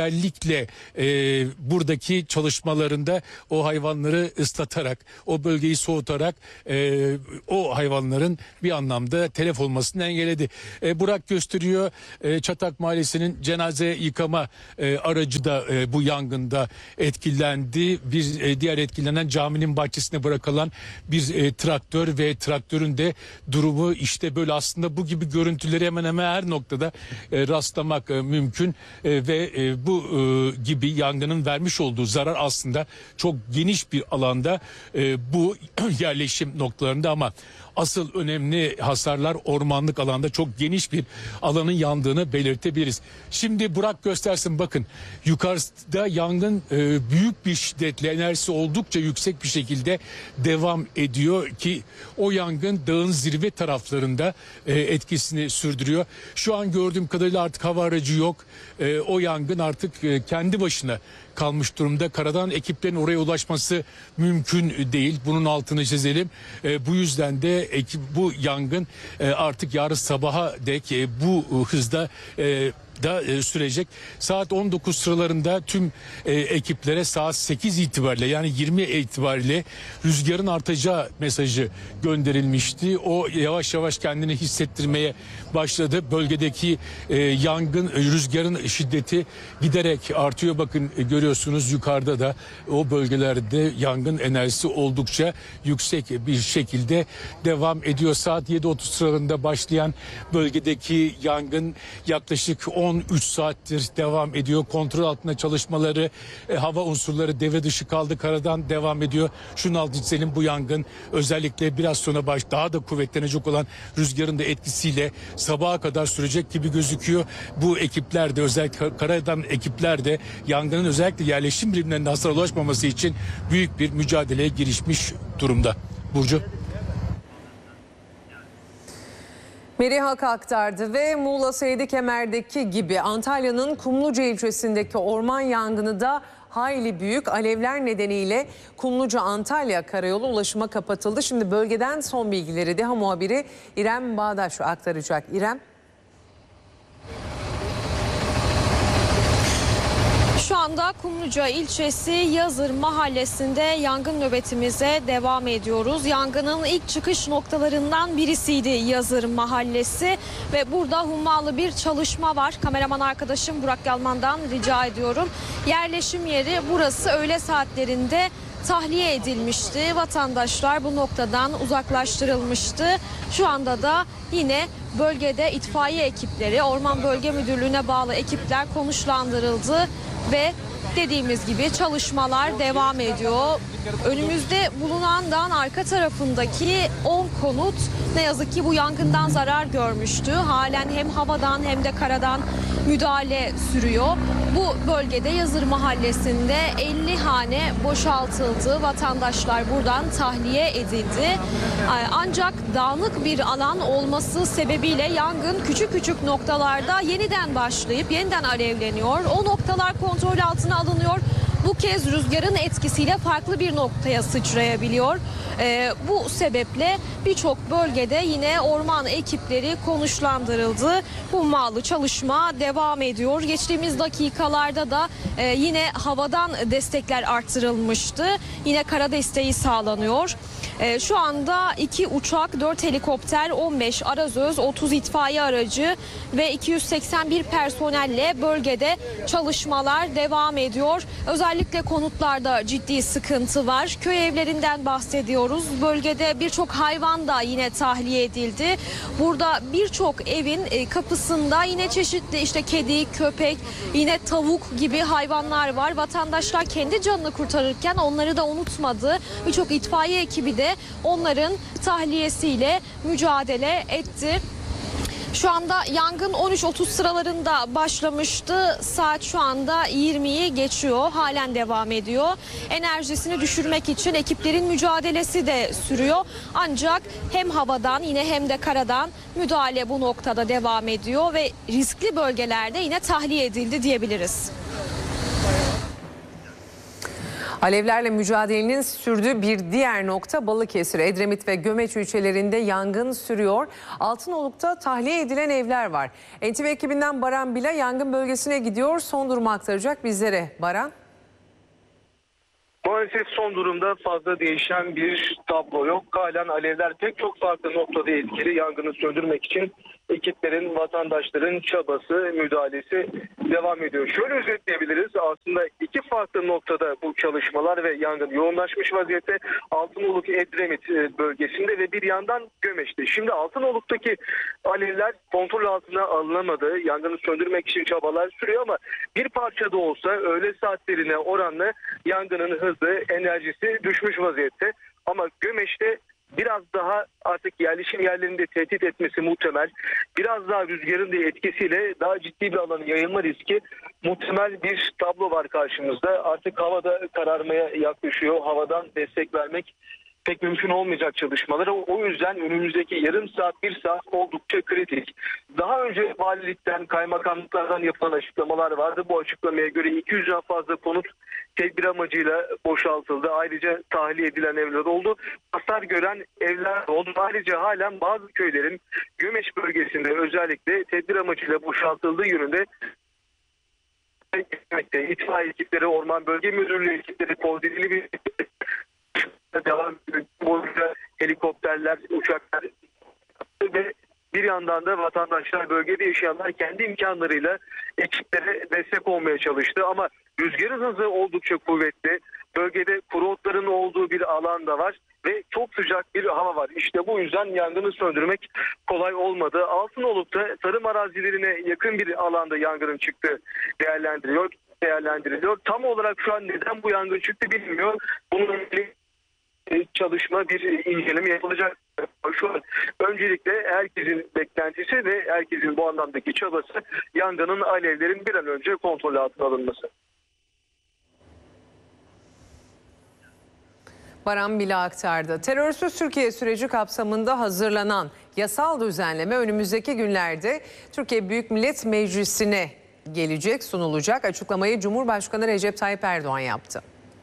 F: özellikle e, buradaki çalışmalarında o hayvanları ıslatarak, o bölgeyi soğutarak e, o hayvanların bir anlamda telef olmasını engelledi. E, Burak gösteriyor, e, Çatak Mahallesi'nin cenaze yıkama e, aracı da e, bu yangında etkilendi. Bir e, diğer etkilenen caminin bahçesine bırakılan bir e, traktör ve traktörün de durumu işte böyle. Aslında bu gibi görüntüleri hemen hemen her noktada e, rastlamak e, mümkün e, ve e, bu e, gibi yangının vermiş olduğu zarar aslında çok geniş bir alanda e, bu yerleşim noktalarında, ama asıl önemli hasarlar ormanlık alanda çok geniş bir alanın yandığını belirtebiliriz. Şimdi Burak göstersin, bakın yukarıda yangın e, büyük bir şiddetle, enerjisi oldukça yüksek bir şekilde devam ediyor ki o yangın dağın zirve taraflarında e, etkisini sürdürüyor. Şu an gördüğüm kadarıyla artık hava aracı yok. E, o yangın artık e, kendi başına kalmış durumda. Karadan ekiplerin oraya ulaşması mümkün değil. Bunun altını çizelim. E, bu yüzden de ekip, bu yangın e, artık yarın sabaha dek e, bu e, hızda e, da e, sürecek. Saat on dokuz sıralarında tüm e, ekiplere saat sekiz itibariyle, yani yirmi itibariyle rüzgarın artacağı mesajı gönderilmişti. O yavaş yavaş kendini hissettirmeye başladı. Bölgedeki e, yangın, rüzgarın şiddeti giderek artıyor. Bakın e, görüyorsunuz yukarıda da o bölgelerde yangın enerjisi oldukça yüksek bir şekilde devam ediyor. Saat yedi otuz sıralarında başlayan bölgedeki yangın yaklaşık on üç saattir devam ediyor. Kontrol altında çalışmaları, e, hava unsurları devre dışı kaldı. Karadan devam ediyor. Şunu altını çizelim, bu yangın özellikle biraz sonra baş daha da kuvvetlenecek olan rüzgarın da etkisiyle sabaha kadar sürecek gibi gözüküyor. Bu ekipler de, özellikle karadan ekipler de yangının özellikle yerleşim birimlerinde hasar ulaşmaması için büyük bir mücadeleye girişmiş durumda. Burcu.
J: Merih Hak aktardı ve Muğla Seydi Kemer'deki gibi Antalya'nın Kumluca ilçesindeki orman yangını da hayli büyük. Alevler nedeniyle Kumluca Antalya karayolu ulaşıma kapatıldı. Şimdi bölgeden son bilgileri DEHA muhabiri İrem Bağdaş aktaracak. İrem.
K: Şu anda Kumluca ilçesi Yazır mahallesinde yangın nöbetimize devam ediyoruz. Yangının ilk çıkış noktalarından birisiydi Yazır mahallesi ve burada hummalı bir çalışma var. Kameraman arkadaşım Burak Yalman'dan rica ediyorum. Yerleşim yeri burası, öğle saatlerinde tahliye edilmişti. Vatandaşlar bu noktadan uzaklaştırılmıştı. Şu anda da yine bölgede itfaiye ekipleri, Orman Bölge Müdürlüğü'ne bağlı ekipler konuşlandırıldı ve dediğimiz gibi çalışmalar devam ediyor. Önümüzde bulunan dağın arka tarafındaki on konut ne yazık ki bu yangından zarar görmüştü. Halen hem havadan hem de karadan müdahale sürüyor. Bu bölgede Yazır Mahallesi'nde elli hane boşaltıldı. Vatandaşlar buradan tahliye edildi. Ancak dağınık bir alan olması sebebiyle yangın küçük küçük noktalarda yeniden başlayıp yeniden alevleniyor. O noktalar kontrol altına alınıyor. Bu kez rüzgarın etkisiyle farklı bir noktaya sıçrayabiliyor. Ee, bu sebeple birçok bölgede yine orman ekipleri konuşlandırıldı. Hummalı çalışma devam ediyor. Geçtiğimiz dakikalarda da e, yine havadan destekler artırılmıştı. Yine kara desteği sağlanıyor. E, şu anda iki uçak, dört helikopter, on beş arazöz, otuz itfaiye aracı ve iki yüz seksen bir personelle bölgede çalışmalar devam ediyor. Özellikle konutlarda ciddi sıkıntı var. Köy evlerinden bahsediyoruz. Bölgede birçok hayvan da yine tahliye edildi. Burada birçok evin kapısında yine çeşitli işte kedi, köpek, yine tavuk gibi hayvanlar var. Vatandaşlar kendi canını kurtarırken onları da unutmadı. Birçok itfaiye ekibi de onların tahliyesiyle mücadele etti. Şu anda yangın on üç otuz sıralarında başlamıştı. Saat şu anda yirmiyi geçiyor. Halen devam ediyor. Enerjisini düşürmek için ekiplerin mücadelesi de sürüyor. Ancak hem havadan yine hem de karadan müdahale bu noktada devam ediyor ve riskli bölgelerde yine tahliye edildi diyebiliriz.
J: Alevlerle mücadelenin sürdüğü bir diğer nokta Balıkesir, Edremit ve Gömeç ilçelerinde yangın sürüyor. Altınoluk'ta tahliye edilen evler var. N T V ekibinden Baran Bila yangın bölgesine gidiyor. Son durumu aktaracak bizlere. Baran.
L: Maalesef son durumda fazla değişen bir tablo yok. Halen alevler pek çok farklı noktada etkili. Yangını söndürmek için ekiplerin, vatandaşların çabası, müdahalesi devam ediyor. Şöyle özetleyebiliriz. Aslında iki farklı noktada bu çalışmalar ve yangın yoğunlaşmış vaziyette. Altınoluk Edremit bölgesinde ve bir yandan Gömeç'te. Şimdi Altınoluk'taki alevler kontrol altına alınamadı. Yangını söndürmek için çabalar sürüyor ama bir parça da olsa öğle saatlerine oranla yangının hızı, enerjisi düşmüş vaziyette. Ama Gömeç'te biraz daha artık yerleşim yerlerinde tehdit etmesi muhtemel. Biraz daha rüzgarın da etkisiyle daha ciddi bir alana yayılma riski muhtemel bir tablo var karşımızda. Artık havada kararmaya yaklaşıyor. Havadan destek vermek pek mümkün olmayacak çalışmaları. O yüzden önümüzdeki yarım saat, bir saat oldukça kritik. Daha önce valilikten, kaymakamlıklardan yapılan açıklamalar vardı. Bu açıklamaya göre iki yüzden fazla konut tedbir amacıyla boşaltıldı. Ayrıca tahliye edilen evler oldu. Hasar gören evler oldu. Ayrıca halen bazı köylerin Gömeç bölgesinde özellikle tedbir amacıyla boşaltıldığı yönünde itfaiye ekipleri, Orman Bölge Müdürlüğü ekipleri, koordineli bir devam boyunca helikopterler, uçaklar ve bir yandan da vatandaşlar, bölgede yaşayanlar kendi imkanlarıyla ekiplere destek olmaya çalıştı. Ama rüzgarın hızı oldukça kuvvetli. Bölgede kuru otların olduğu bir alan da var ve çok sıcak bir hava var. İşte bu yüzden yangını söndürmek kolay olmadı. Altınoluk'ta tarım arazilerine yakın bir alanda yangının çıktığı değerlendiriliyor. değerlendiriliyor. Tam olarak şu an neden bu yangın çıktı bilmiyor. Bunun çalışma, bir inceleme yapılacak. Şu an öncelikle herkesin beklentisi ve herkesin bu anlamdaki çabası yangının, alevlerin bir an önce kontrol altına alınması.
J: Baran Bila aktardı. Terörsüz Türkiye süreci kapsamında hazırlanan yasal düzenleme önümüzdeki günlerde Türkiye Büyük Millet Meclisi'ne gelecek, sunulacak. Açıklamayı Cumhurbaşkanı Recep Tayyip Erdoğan yaptı.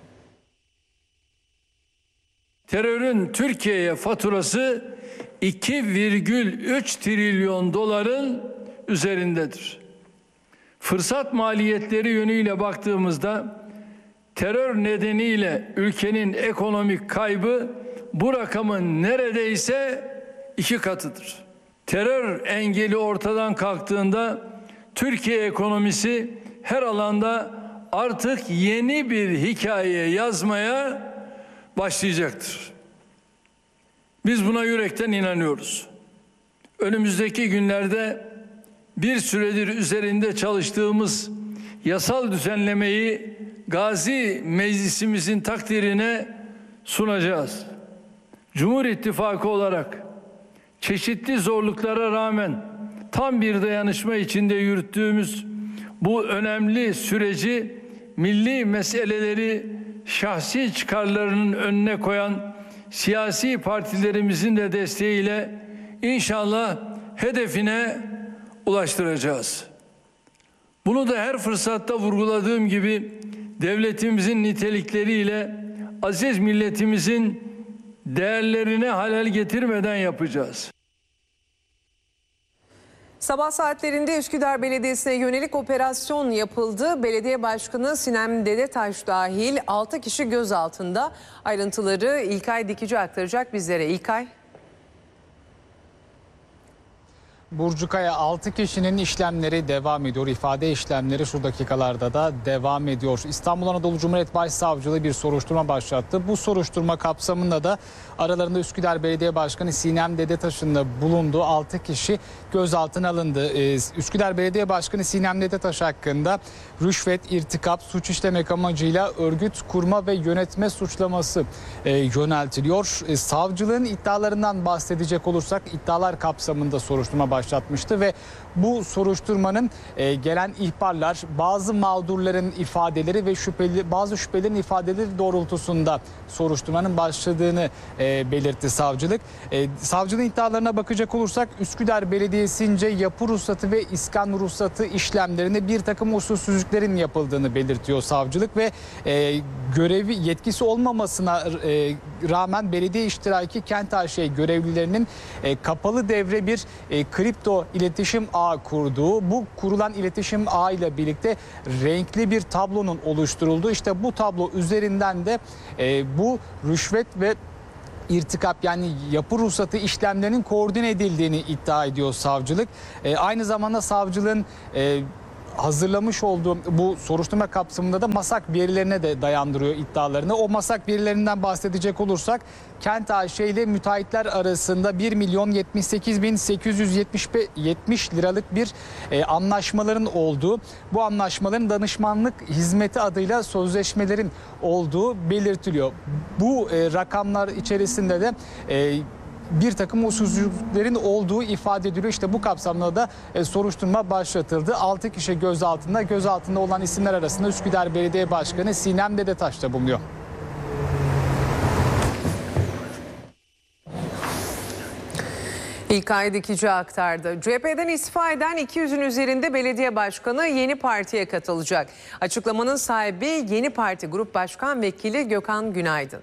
I: Terörün Türkiye'ye faturası iki virgül üç trilyon doların üzerindedir. Fırsat maliyetleri yönüyle baktığımızda terör nedeniyle ülkenin ekonomik kaybı bu rakamın neredeyse iki katıdır. Terör engeli ortadan kalktığında Türkiye ekonomisi her alanda artık yeni bir hikaye yazmaya başlayacaktır. Biz buna yürekten inanıyoruz. Önümüzdeki günlerde bir süredir üzerinde çalıştığımız yasal düzenlemeyi Gazi Meclisimizin takdirine sunacağız. Cumhur İttifakı olarak çeşitli zorluklara rağmen tam bir dayanışma içinde yürüttüğümüz bu önemli süreci milli meseleleri şahsi çıkarlarının önüne koyan siyasi partilerimizin de desteğiyle inşallah hedefine ulaştıracağız. Bunu da her fırsatta vurguladığım gibi devletimizin nitelikleriyle aziz milletimizin değerlerine halel getirmeden yapacağız.
J: Sabah saatlerinde Üsküdar Belediyesi'ne yönelik operasyon yapıldı. Belediye Başkanı Sinem Dedetaş dahil altı kişi gözaltında. Ayrıntıları İlkay Dikici aktaracak bizlere. İlkay.
M: Burcu Kaya, altı kişinin işlemleri devam ediyor. İfade işlemleri şu dakikalarda da devam ediyor. İstanbul Anadolu Cumhuriyet Başsavcılığı bir soruşturma başlattı. Bu soruşturma kapsamında da aralarında Üsküdar Belediye Başkanı Sinem Dedetaş'ın da bulunduğu altı kişi gözaltına alındı. Ee, Üsküdar Belediye Başkanı Sinem Dedetaş hakkında rüşvet, irtikap, suç işlemek amacıyla örgüt kurma ve yönetme suçlaması e, yöneltiliyor. E, savcılığın iddialarından bahsedecek olursak iddialar kapsamında soruşturma başlattı. başlatmıştı ve bu soruşturmanın e, gelen ihbarlar, bazı mağdurların ifadeleri ve şüpheli bazı şüphelerin ifadeleri doğrultusunda soruşturmanın başladığını e, belirtti savcılık. E, savcılığın iddialarına bakacak olursak Üsküdar Belediyesi'nce yapı ruhsatı ve iskan ruhsatı işlemlerinde bir takım usulsüzlüklerin yapıldığını belirtiyor savcılık ve e, görevi yetkisi olmamasına e, rağmen belediye iştiraki Kent A Ş görevlilerinin e, kapalı devre bir e, kripto iletişim ağı kurduğu, bu kurulan iletişim ağı ile birlikte renkli bir tablonun oluşturulduğu, işte bu tablo üzerinden de e, bu rüşvet ve irtikap yani yapı ruhsatı işlemlerinin koordine edildiğini iddia ediyor savcılık. E, aynı zamanda savcılığın e, hazırlamış olduğu bu soruşturma kapsamında da MASAK verilerine de dayandırıyor iddialarını. O MASAK verilerinden bahsedecek olursak Kent A Ş ile müteahhitler arasında bir milyon yetmiş sekiz bin sekiz yüz yetmiş liralık bir e, anlaşmaların olduğu, bu anlaşmaların danışmanlık hizmeti adıyla sözleşmelerin olduğu belirtiliyor. Bu e, rakamlar içerisinde de e, bir takım usulsüzlüklerin olduğu ifade ediliyor. İşte bu kapsamda da e, soruşturma başlatıldı. altı kişi gözaltında. Gözaltında olan isimler arasında Üsküdar Belediye Başkanı Sinem Dedetaş da bulunuyor.
J: İlkay Dikici aktardı. C H P'den istifa eden iki yüzün üzerinde belediye başkanı yeni partiye katılacak. Açıklamanın sahibi Yeni Parti Grup Başkan Vekili Gökhan Günaydın.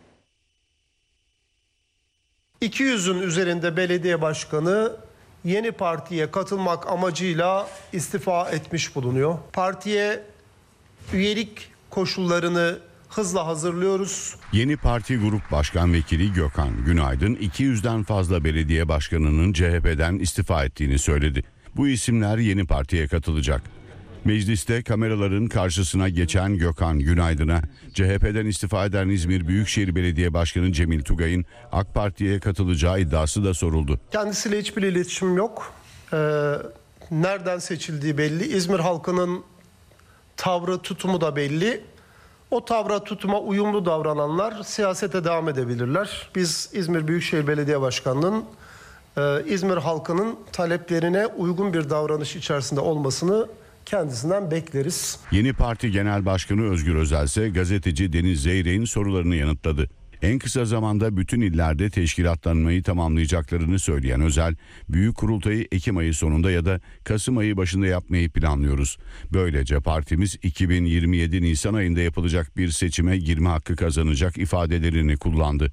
N: iki yüzün üzerinde belediye başkanı Yeni Parti'ye katılmak amacıyla istifa etmiş bulunuyor. Partiye üyelik koşullarını hızla hazırlıyoruz.
O: Yeni Parti Grup Başkan Vekili Gökhan Günaydın iki yüzden fazla belediye başkanının C H P'den istifa ettiğini söyledi. Bu isimler Yeni Parti'ye katılacak. Mecliste kameraların karşısına geçen Gökhan Günaydın'a C H P'den istifa eden İzmir Büyükşehir Belediye Başkanı Cemil Tugay'ın AK Parti'ye katılacağı iddiası da soruldu.
N: Kendisiyle hiçbir iletişimim yok. Ee, nereden seçildiği belli. İzmir halkının tavrı, tutumu da belli. O tavra, tutuma uyumlu davrananlar siyasete devam edebilirler. Biz İzmir Büyükşehir Belediye Başkanlığı'nın e, İzmir halkının taleplerine uygun bir davranış içerisinde olmasını kendisinden bekleriz.
O: Yeni Parti Genel Başkanı Özgür Özel ise gazeteci Deniz Zeyrek'in sorularını yanıtladı. En kısa zamanda bütün illerde teşkilatlanmayı tamamlayacaklarını söyleyen Özel, büyük kurultayı Ekim ayı sonunda ya da Kasım ayı başında yapmayı planlıyoruz. Böylece partimiz iki bin yirmi yedi Nisan ayında yapılacak bir seçime girme hakkı kazanacak ifadelerini kullandı.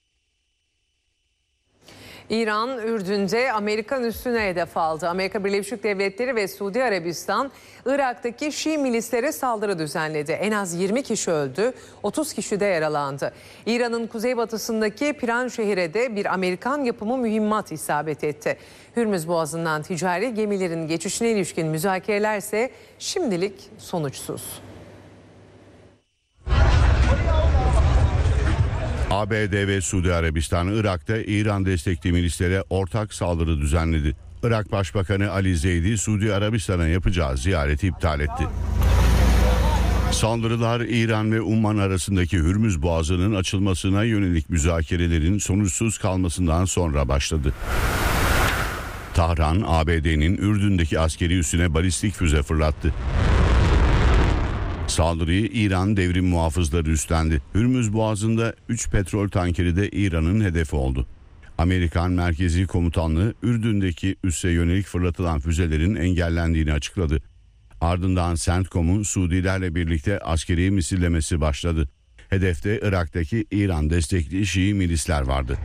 J: İran, Ürdün'de Amerikan üssüne hedef aldı. Amerika Birleşik Devletleri ve Suudi Arabistan, Irak'taki Şii milislere saldırı düzenledi. En az yirmi kişi öldü, otuz kişi de yaralandı. İran'ın kuzeybatısındaki Piran şehre de bir Amerikan yapımı mühimmat isabet etti. Hürmüz Boğazı'ndan ticari gemilerin geçişine ilişkin müzakereler ise şimdilik sonuçsuz.
O: A B D ve Suudi Arabistan, Irak'ta İran destekli milislere ortak saldırı düzenledi. Irak Başbakanı Ali Zeydi, Suudi Arabistan'a yapacağı ziyareti iptal etti. Saldırılar İran ve Umman arasındaki Hürmüz Boğazı'nın açılmasına yönelik müzakerelerin sonuçsuz kalmasından sonra başladı. Tahran, A B D'nin Ürdün'deki askeri üssüne balistik füze fırlattı. Saldırıyı İran devrim muhafızları üstlendi. Hürmüz Boğazı'nda üç petrol tankeri de İran'ın hedefi oldu. Amerikan Merkezi Komutanlığı Ürdün'deki üsse yönelik fırlatılan füzelerin engellendiğini açıkladı. Ardından CENTCOM'un Suudilerle birlikte askeri misillemesi başladı. Hedefte Irak'taki İran destekli Şii milisler vardı.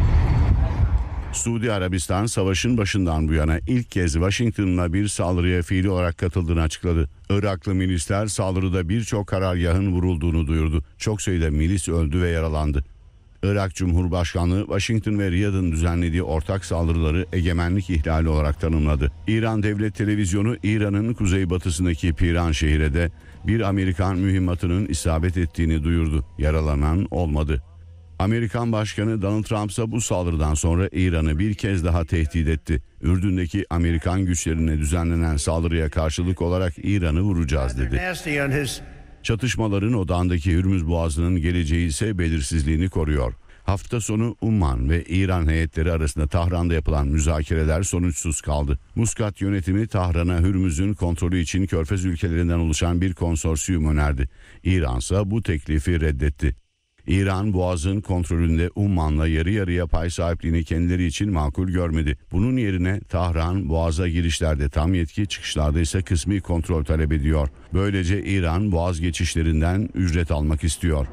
O: Suudi Arabistan savaşın başından bu yana ilk kez Washington'la bir saldırıya fiili olarak katıldığını açıkladı. Iraklı milisler saldırıda birçok karargahın vurulduğunu duyurdu. Çok sayıda milis öldü ve yaralandı. Irak Cumhurbaşkanlığı Washington ve Riyad'ın düzenlediği ortak saldırıları egemenlik ihlali olarak tanımladı. İran Devlet Televizyonu İran'ın kuzeybatısındaki Piran şehre de bir Amerikan mühimmatının isabet ettiğini duyurdu. Yaralanan olmadı. Amerikan Başkanı Donald Trump ise bu saldırıdan sonra İran'ı bir kez daha tehdit etti. Ürdün'deki Amerikan güçlerine düzenlenen saldırıya karşılık olarak İran'ı vuracağız dedi. Çatışmaların odağındaki Hürmüz Boğazı'nın geleceği ise belirsizliğini koruyor. Hafta sonu Umman ve İran heyetleri arasında Tahran'da yapılan müzakereler sonuçsuz kaldı. Muscat yönetimi Tahran'a Hürmüz'ün kontrolü için Körfez ülkelerinden oluşan bir konsorsiyum önerdi. İran ise bu teklifi reddetti. İran Boğaz'ın kontrolünde Umman'la yarı yarıya pay sahipliğini kendileri için makul görmedi. Bunun yerine Tahran Boğaz'a girişlerde tam yetki, çıkışlarda ise kısmi kontrol talep ediyor. Böylece İran Boğaz geçişlerinden ücret almak istiyor.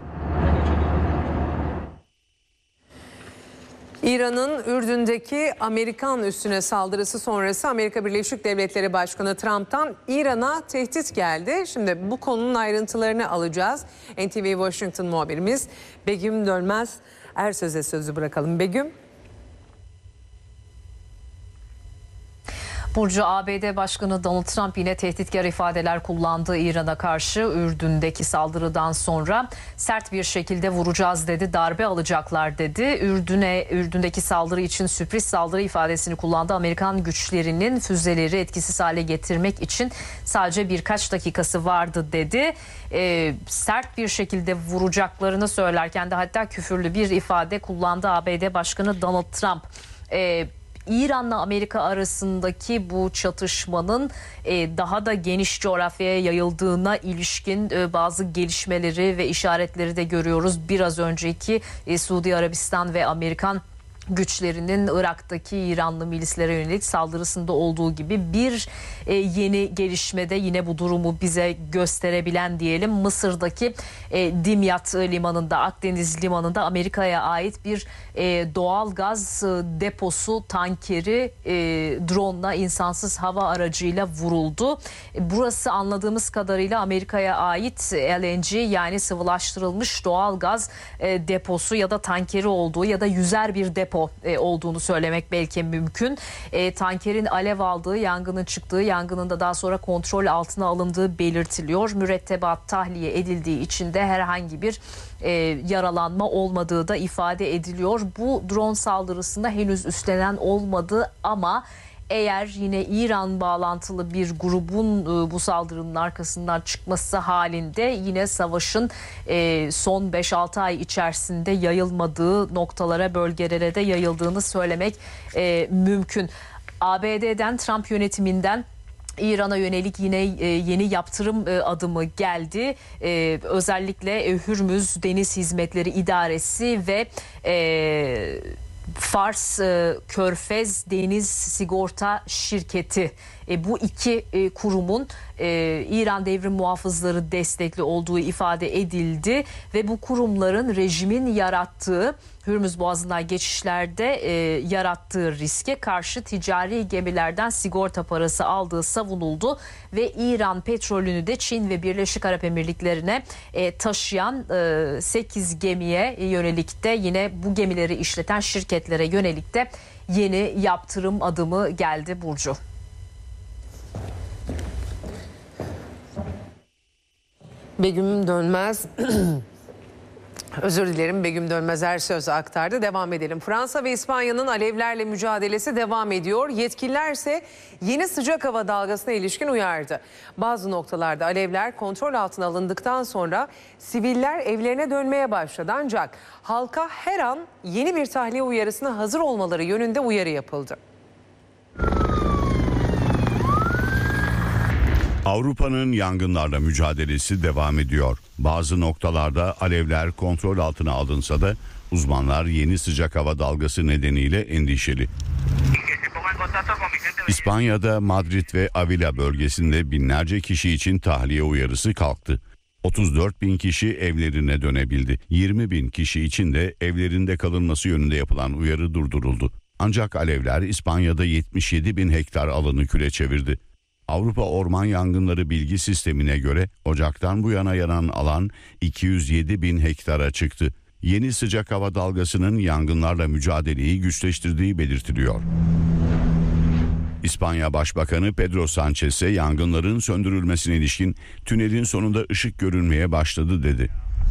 J: İran'ın Ürdün'deki Amerikan üssüne saldırısı sonrası Amerika Birleşik Devletleri Başkanı Trump'tan İran'a tehdit geldi. Şimdi bu konunun ayrıntılarını alacağız. N T V Washington muhabirimiz Begüm Dönmez Ersöz'e sözü bırakalım. Begüm.
P: Burcu, A B D Başkanı Donald Trump yine tehditkar ifadeler kullandı İran'a karşı. Ürdün'deki saldırıdan sonra sert bir şekilde vuracağız dedi, darbe alacaklar dedi. Ürdün'e Ürdün'deki saldırı için sürpriz saldırı ifadesini kullandı. Amerikan güçlerinin füzeleri etkisiz hale getirmek için sadece birkaç dakikası vardı dedi. Ee, sert bir şekilde vuracaklarını söylerken de hatta küfürlü bir ifade kullandı A B D Başkanı Donald Trump. Ee, İran'la Amerika arasındaki bu çatışmanın e, daha da geniş coğrafyaya yayıldığına ilişkin e, bazı gelişmeleri ve işaretleri de görüyoruz. Biraz önceki e, Suudi Arabistan ve Amerikan güçlerinin Irak'taki İranlı milislere yönelik saldırısında olduğu gibi bir e, yeni gelişmede yine bu durumu bize gösterebilen diyelim. Mısır'daki e, Dimyat limanında, Akdeniz limanında Amerika'ya ait bir e, doğal gaz e, deposu tankeri e, drone'la, insansız hava aracıyla vuruldu. E, burası anladığımız kadarıyla Amerika'ya ait L N G yani sıvılaştırılmış doğal gaz e, deposu ya da tankeri olduğu ya da yüzer bir depo olduğunu söylemek belki mümkün. E, tankerin alev aldığı, yangının çıktığı, yangının da daha sonra kontrol altına alındığı belirtiliyor. Mürettebat tahliye edildiği için de herhangi bir e, yaralanma olmadığı da ifade ediliyor. Bu drone saldırısında henüz üstlenen olmadı ama eğer yine İran bağlantılı bir grubun bu saldırının arkasından çıkması halinde yine savaşın son beş altı ay içerisinde yayılmadığı noktalara, bölgelere de yayıldığını söylemek mümkün. A B D'den, Trump yönetiminden İran'a yönelik yine yeni yaptırım adımı geldi. Özellikle Hürmüz Deniz Hizmetleri İdaresi ve Fars e, Körfez Deniz Sigorta Şirketi e, bu iki e, kurumun e, İran Devrim Muhafızları destekli olduğu ifade edildi ve bu kurumların rejimin yarattığı Hürmüz Boğazı'ndan geçişlerde e, yarattığı riske karşı ticari gemilerden sigorta parası aldığı savunuldu ve İran petrolünü de Çin ve Birleşik Arap Emirlikleri'ne e, taşıyan e, sekiz gemiye yönelik de yine bu gemileri işleten şirketlere yönelik de yeni yaptırım adımı geldi Burcu.
J: Begüm Dönmez Özür dilerim Begüm Dönmez Ersöz aktardı. Devam edelim. Fransa ve İspanya'nın alevlerle mücadelesi devam ediyor. Yetkililer ise yeni sıcak hava dalgasına ilişkin uyardı. Bazı noktalarda alevler kontrol altına alındıktan sonra siviller evlerine dönmeye başladı. Ancak halka her an yeni bir tahliye uyarısına hazır olmaları yönünde uyarı yapıldı.
O: Avrupa'nın yangınlarla mücadelesi devam ediyor. Bazı noktalarda alevler kontrol altına alınsa da uzmanlar yeni sıcak hava dalgası nedeniyle endişeli. İspanya'da Madrid ve Avila bölgesinde binlerce kişi için tahliye uyarısı kalktı. otuz dört bin kişi evlerine dönebildi. yirmi bin kişi için de evlerinde kalınması yönünde yapılan uyarı durduruldu. Ancak alevler İspanya'da yetmiş yedi bin hektar alanı küle çevirdi. Avrupa Orman Yangınları Bilgi Sistemi'ne göre Ocak'tan bu yana yanan alan iki yüz yedi bin hektara çıktı. Yeni sıcak hava dalgasının yangınlarla mücadeleyi güçleştirdiği belirtiliyor. İspanya Başbakanı Pedro Sanchez'e yangınların söndürülmesine ilişkin tünelin sonunda ışık görünmeye başladı dedi.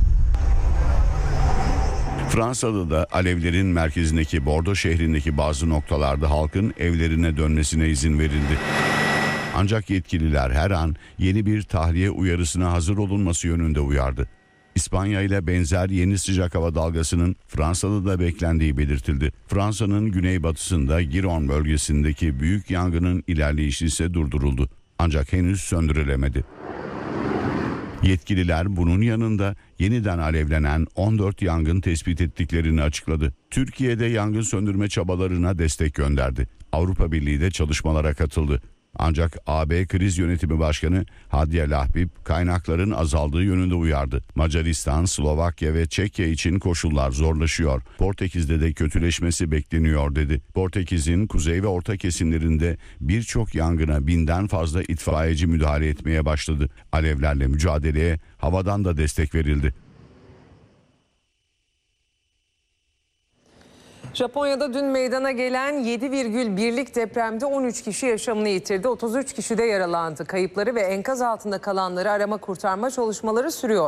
O: Fransa'da da alevlerin merkezindeki Bordeaux şehrindeki bazı noktalarda halkın evlerine dönmesine izin verildi. Ancak yetkililer her an yeni bir tahliye uyarısına hazır olunması yönünde uyardı. İspanya ile benzer yeni sıcak hava dalgasının Fransa'da da beklendiği belirtildi. Fransa'nın güneybatısında Giron bölgesindeki büyük yangının ilerleyişi ise durduruldu. Ancak henüz söndürülemedi. Yetkililer bunun yanında yeniden alevlenen on dört yangın tespit ettiklerini açıkladı. Türkiye'de yangın söndürme çabalarına destek gönderdi. Avrupa Birliği de çalışmalara katıldı. Ancak A B Kriz Yönetimi Başkanı Hadiye Lahbib kaynakların azaldığı yönünde uyardı. Macaristan, Slovakya ve Çekya için koşullar zorlaşıyor. Portekiz'de de kötüleşmesi bekleniyor dedi. Portekiz'in kuzey ve orta kesimlerinde birçok yangına binden fazla itfaiyeci müdahale etmeye başladı. Alevlerle mücadeleye havadan da destek verildi.
J: Japonya'da dün meydana gelen yedi virgül birlik depremde on üç kişi yaşamını yitirdi. otuz üç kişi de yaralandı. Kayıpları ve enkaz altında kalanları arama kurtarma çalışmaları sürüyor.